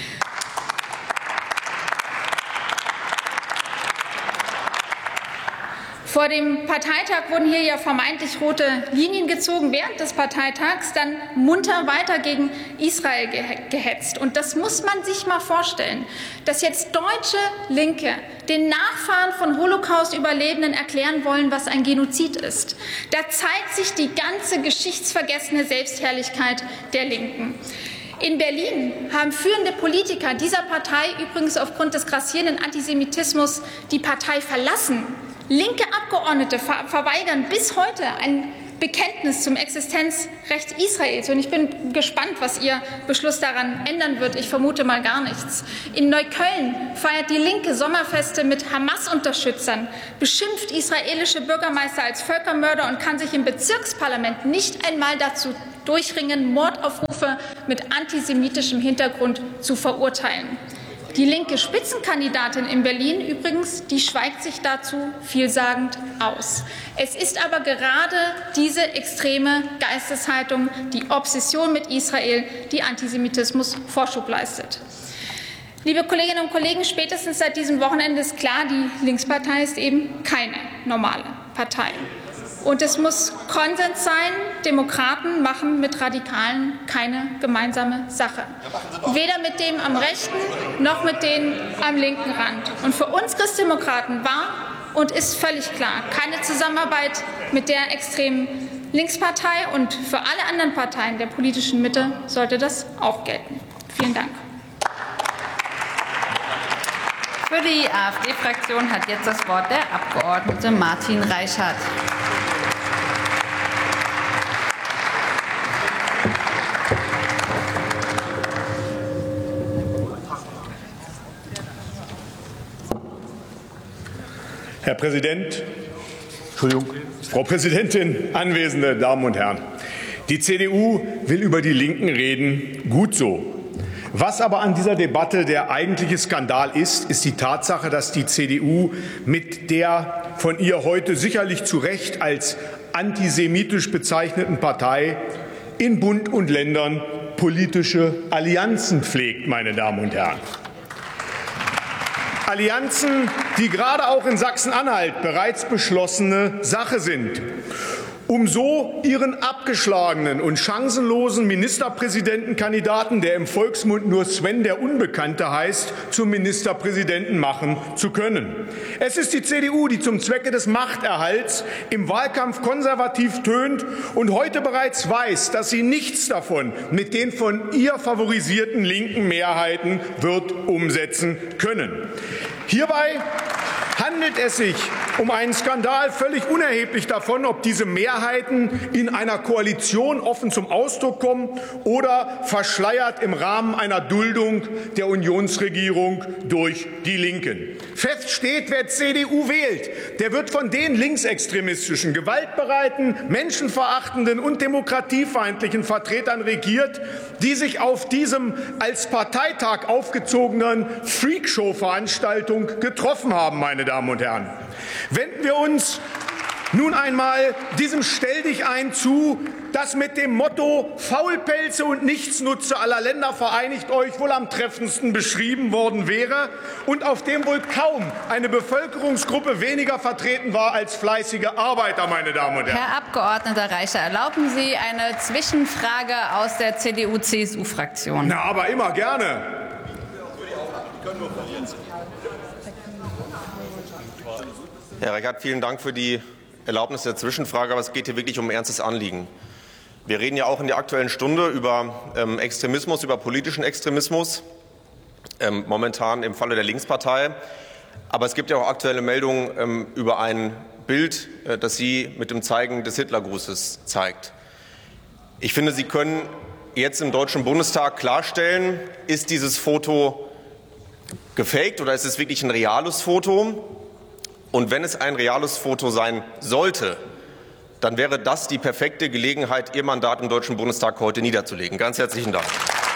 Vor dem Parteitag wurden hier ja vermeintlich rote Linien gezogen, während des Parteitags dann munter weiter gegen Israel gehetzt. Und das muss man sich mal vorstellen, dass jetzt deutsche Linke den Nachfahren von Holocaust-Überlebenden erklären wollen, was ein Genozid ist. Da zeigt sich die ganze geschichtsvergessene Selbstherrlichkeit der Linken. In Berlin haben führende Politiker dieser Partei übrigens aufgrund des grassierenden Antisemitismus die Partei verlassen. Linke Abgeordnete ver verweigern bis heute ein Bekenntnis zum Existenzrecht Israels. Und ich bin gespannt, was Ihr Beschluss daran ändern wird. Ich vermute mal gar nichts. In Neukölln feiert die Linke Sommerfeste mit Hamas-Unterstützern, beschimpft israelische Bürgermeister als Völkermörder und kann sich im Bezirksparlament nicht einmal dazu durchringen, Mordaufrufe mit antisemitischem Hintergrund zu verurteilen. Die linke Spitzenkandidatin in Berlin übrigens, die schweigt sich dazu vielsagend aus. Es ist aber gerade diese extreme Geisteshaltung, die Obsession mit Israel, die Antisemitismus Vorschub leistet. Liebe Kolleginnen und Kollegen, spätestens seit diesem Wochenende ist klar, die Linkspartei ist eben keine normale Partei. Und es muss Konsens sein, Demokraten machen mit Radikalen keine gemeinsame Sache. Weder mit dem am rechten noch mit denen am linken Rand. Und für uns Christdemokraten war und ist völlig klar, keine Zusammenarbeit mit der extremen Linkspartei, und für alle anderen Parteien der politischen Mitte sollte das auch gelten. Vielen Dank. Für die AfD-Fraktion hat jetzt das Wort der Abgeordnete Martin Reichert. Herr Präsident, Entschuldigung, Frau Präsidentin, anwesende Damen und Herren! Die C D U will über die Linken reden, gut so. Was aber an dieser Debatte der eigentliche Skandal ist, ist die Tatsache, dass die C D U mit der von ihr heute sicherlich zu Recht als antisemitisch bezeichneten Partei in Bund und Ländern politische Allianzen pflegt, meine Damen und Herren. Allianzen, die gerade auch in Sachsen-Anhalt bereits beschlossene Sache sind, um so ihren abgeschlagenen und chancenlosen Ministerpräsidentenkandidaten, der im Volksmund nur Sven der Unbekannte heißt, zum Ministerpräsidenten machen zu können. Es ist die C D U, die zum Zwecke des Machterhalts im Wahlkampf konservativ tönt und heute bereits weiß, dass sie nichts davon mit den von ihr favorisierten linken Mehrheiten wird umsetzen können. Hierbei handelt es sich um einen Skandal völlig unerheblich davon, ob diese Mehrheiten in einer Koalition offen zum Ausdruck kommen oder verschleiert im Rahmen einer Duldung der Unionsregierung durch die Linken. Fest steht, wer C D U wählt, der wird von den linksextremistischen, gewaltbereiten, menschenverachtenden und demokratiefeindlichen Vertretern regiert, die sich auf diesem als Parteitag aufgezogenen Freakshow-Veranstaltung getroffen haben, meine Damen und Herren. Wenden wir uns nun einmal diesem Stelldichein zu, das mit dem Motto Faulpelze und Nichtsnutze aller Länder vereinigt euch wohl am treffendsten beschrieben worden wäre und auf dem wohl kaum eine Bevölkerungsgruppe weniger vertreten war als fleißige Arbeiter, meine Damen und Herren. Herr Abgeordneter Reicher, erlauben Sie eine Zwischenfrage aus der C D U C S U-Fraktion? Na, aber immer gerne. Herr Reichert, vielen Dank für die Erlaubnis der Zwischenfrage, aber es geht hier wirklich um ein ernstes Anliegen. Wir reden ja auch in der Aktuellen Stunde über ähm, Extremismus, über politischen Extremismus, ähm, momentan im Falle der Linkspartei. Aber es gibt ja auch aktuelle Meldungen ähm, über ein Bild, äh, das sie mit dem Zeigen des Hitlergrußes zeigt. Ich finde, Sie können jetzt im Deutschen Bundestag klarstellen, ist dieses Foto gefaked oder ist es wirklich ein reales Foto? Und wenn es ein reales Foto sein sollte, dann wäre das die perfekte Gelegenheit, Ihr Mandat im Deutschen Bundestag heute niederzulegen. Ganz herzlichen Dank.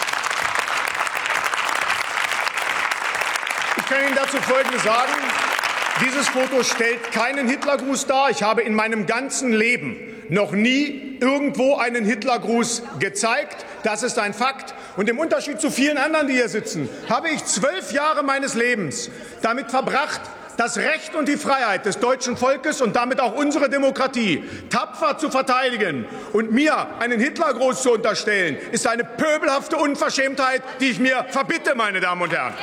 Ich kann Ihnen dazu Folgendes sagen. Dieses Foto stellt keinen Hitlergruß dar. Ich habe in meinem ganzen Leben noch nie irgendwo einen Hitlergruß gezeigt. Das ist ein Fakt. Und im Unterschied zu vielen anderen, die hier sitzen, habe ich zwölf Jahre meines Lebens damit verbracht, das Recht und die Freiheit des deutschen Volkes und damit auch unsere Demokratie tapfer zu verteidigen. Und mir einen Hitlergruß zu unterstellen, ist eine pöbelhafte Unverschämtheit, die ich mir verbitte, meine Damen und Herren.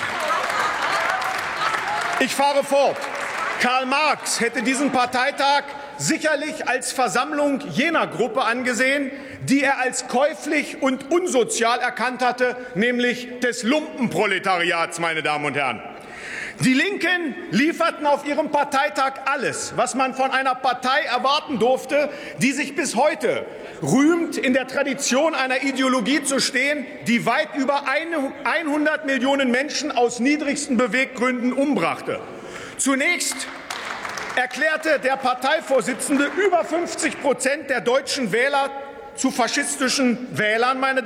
Ich fahre fort. Karl Marx hätte diesen Parteitag sicherlich als Versammlung jener Gruppe angesehen, die er als käuflich und unsozial erkannt hatte, nämlich des Lumpenproletariats, meine Damen und Herren. Die Linken lieferten auf ihrem Parteitag alles, was man von einer Partei erwarten durfte, die sich bis heute rühmt, in der Tradition einer Ideologie zu stehen, die weit über hundert Millionen Menschen aus niedrigsten Beweggründen umbrachte. Zunächst erklärte der Parteivorsitzende über fünfzig Prozent der deutschen Wähler zu faschistischen Wählern, meine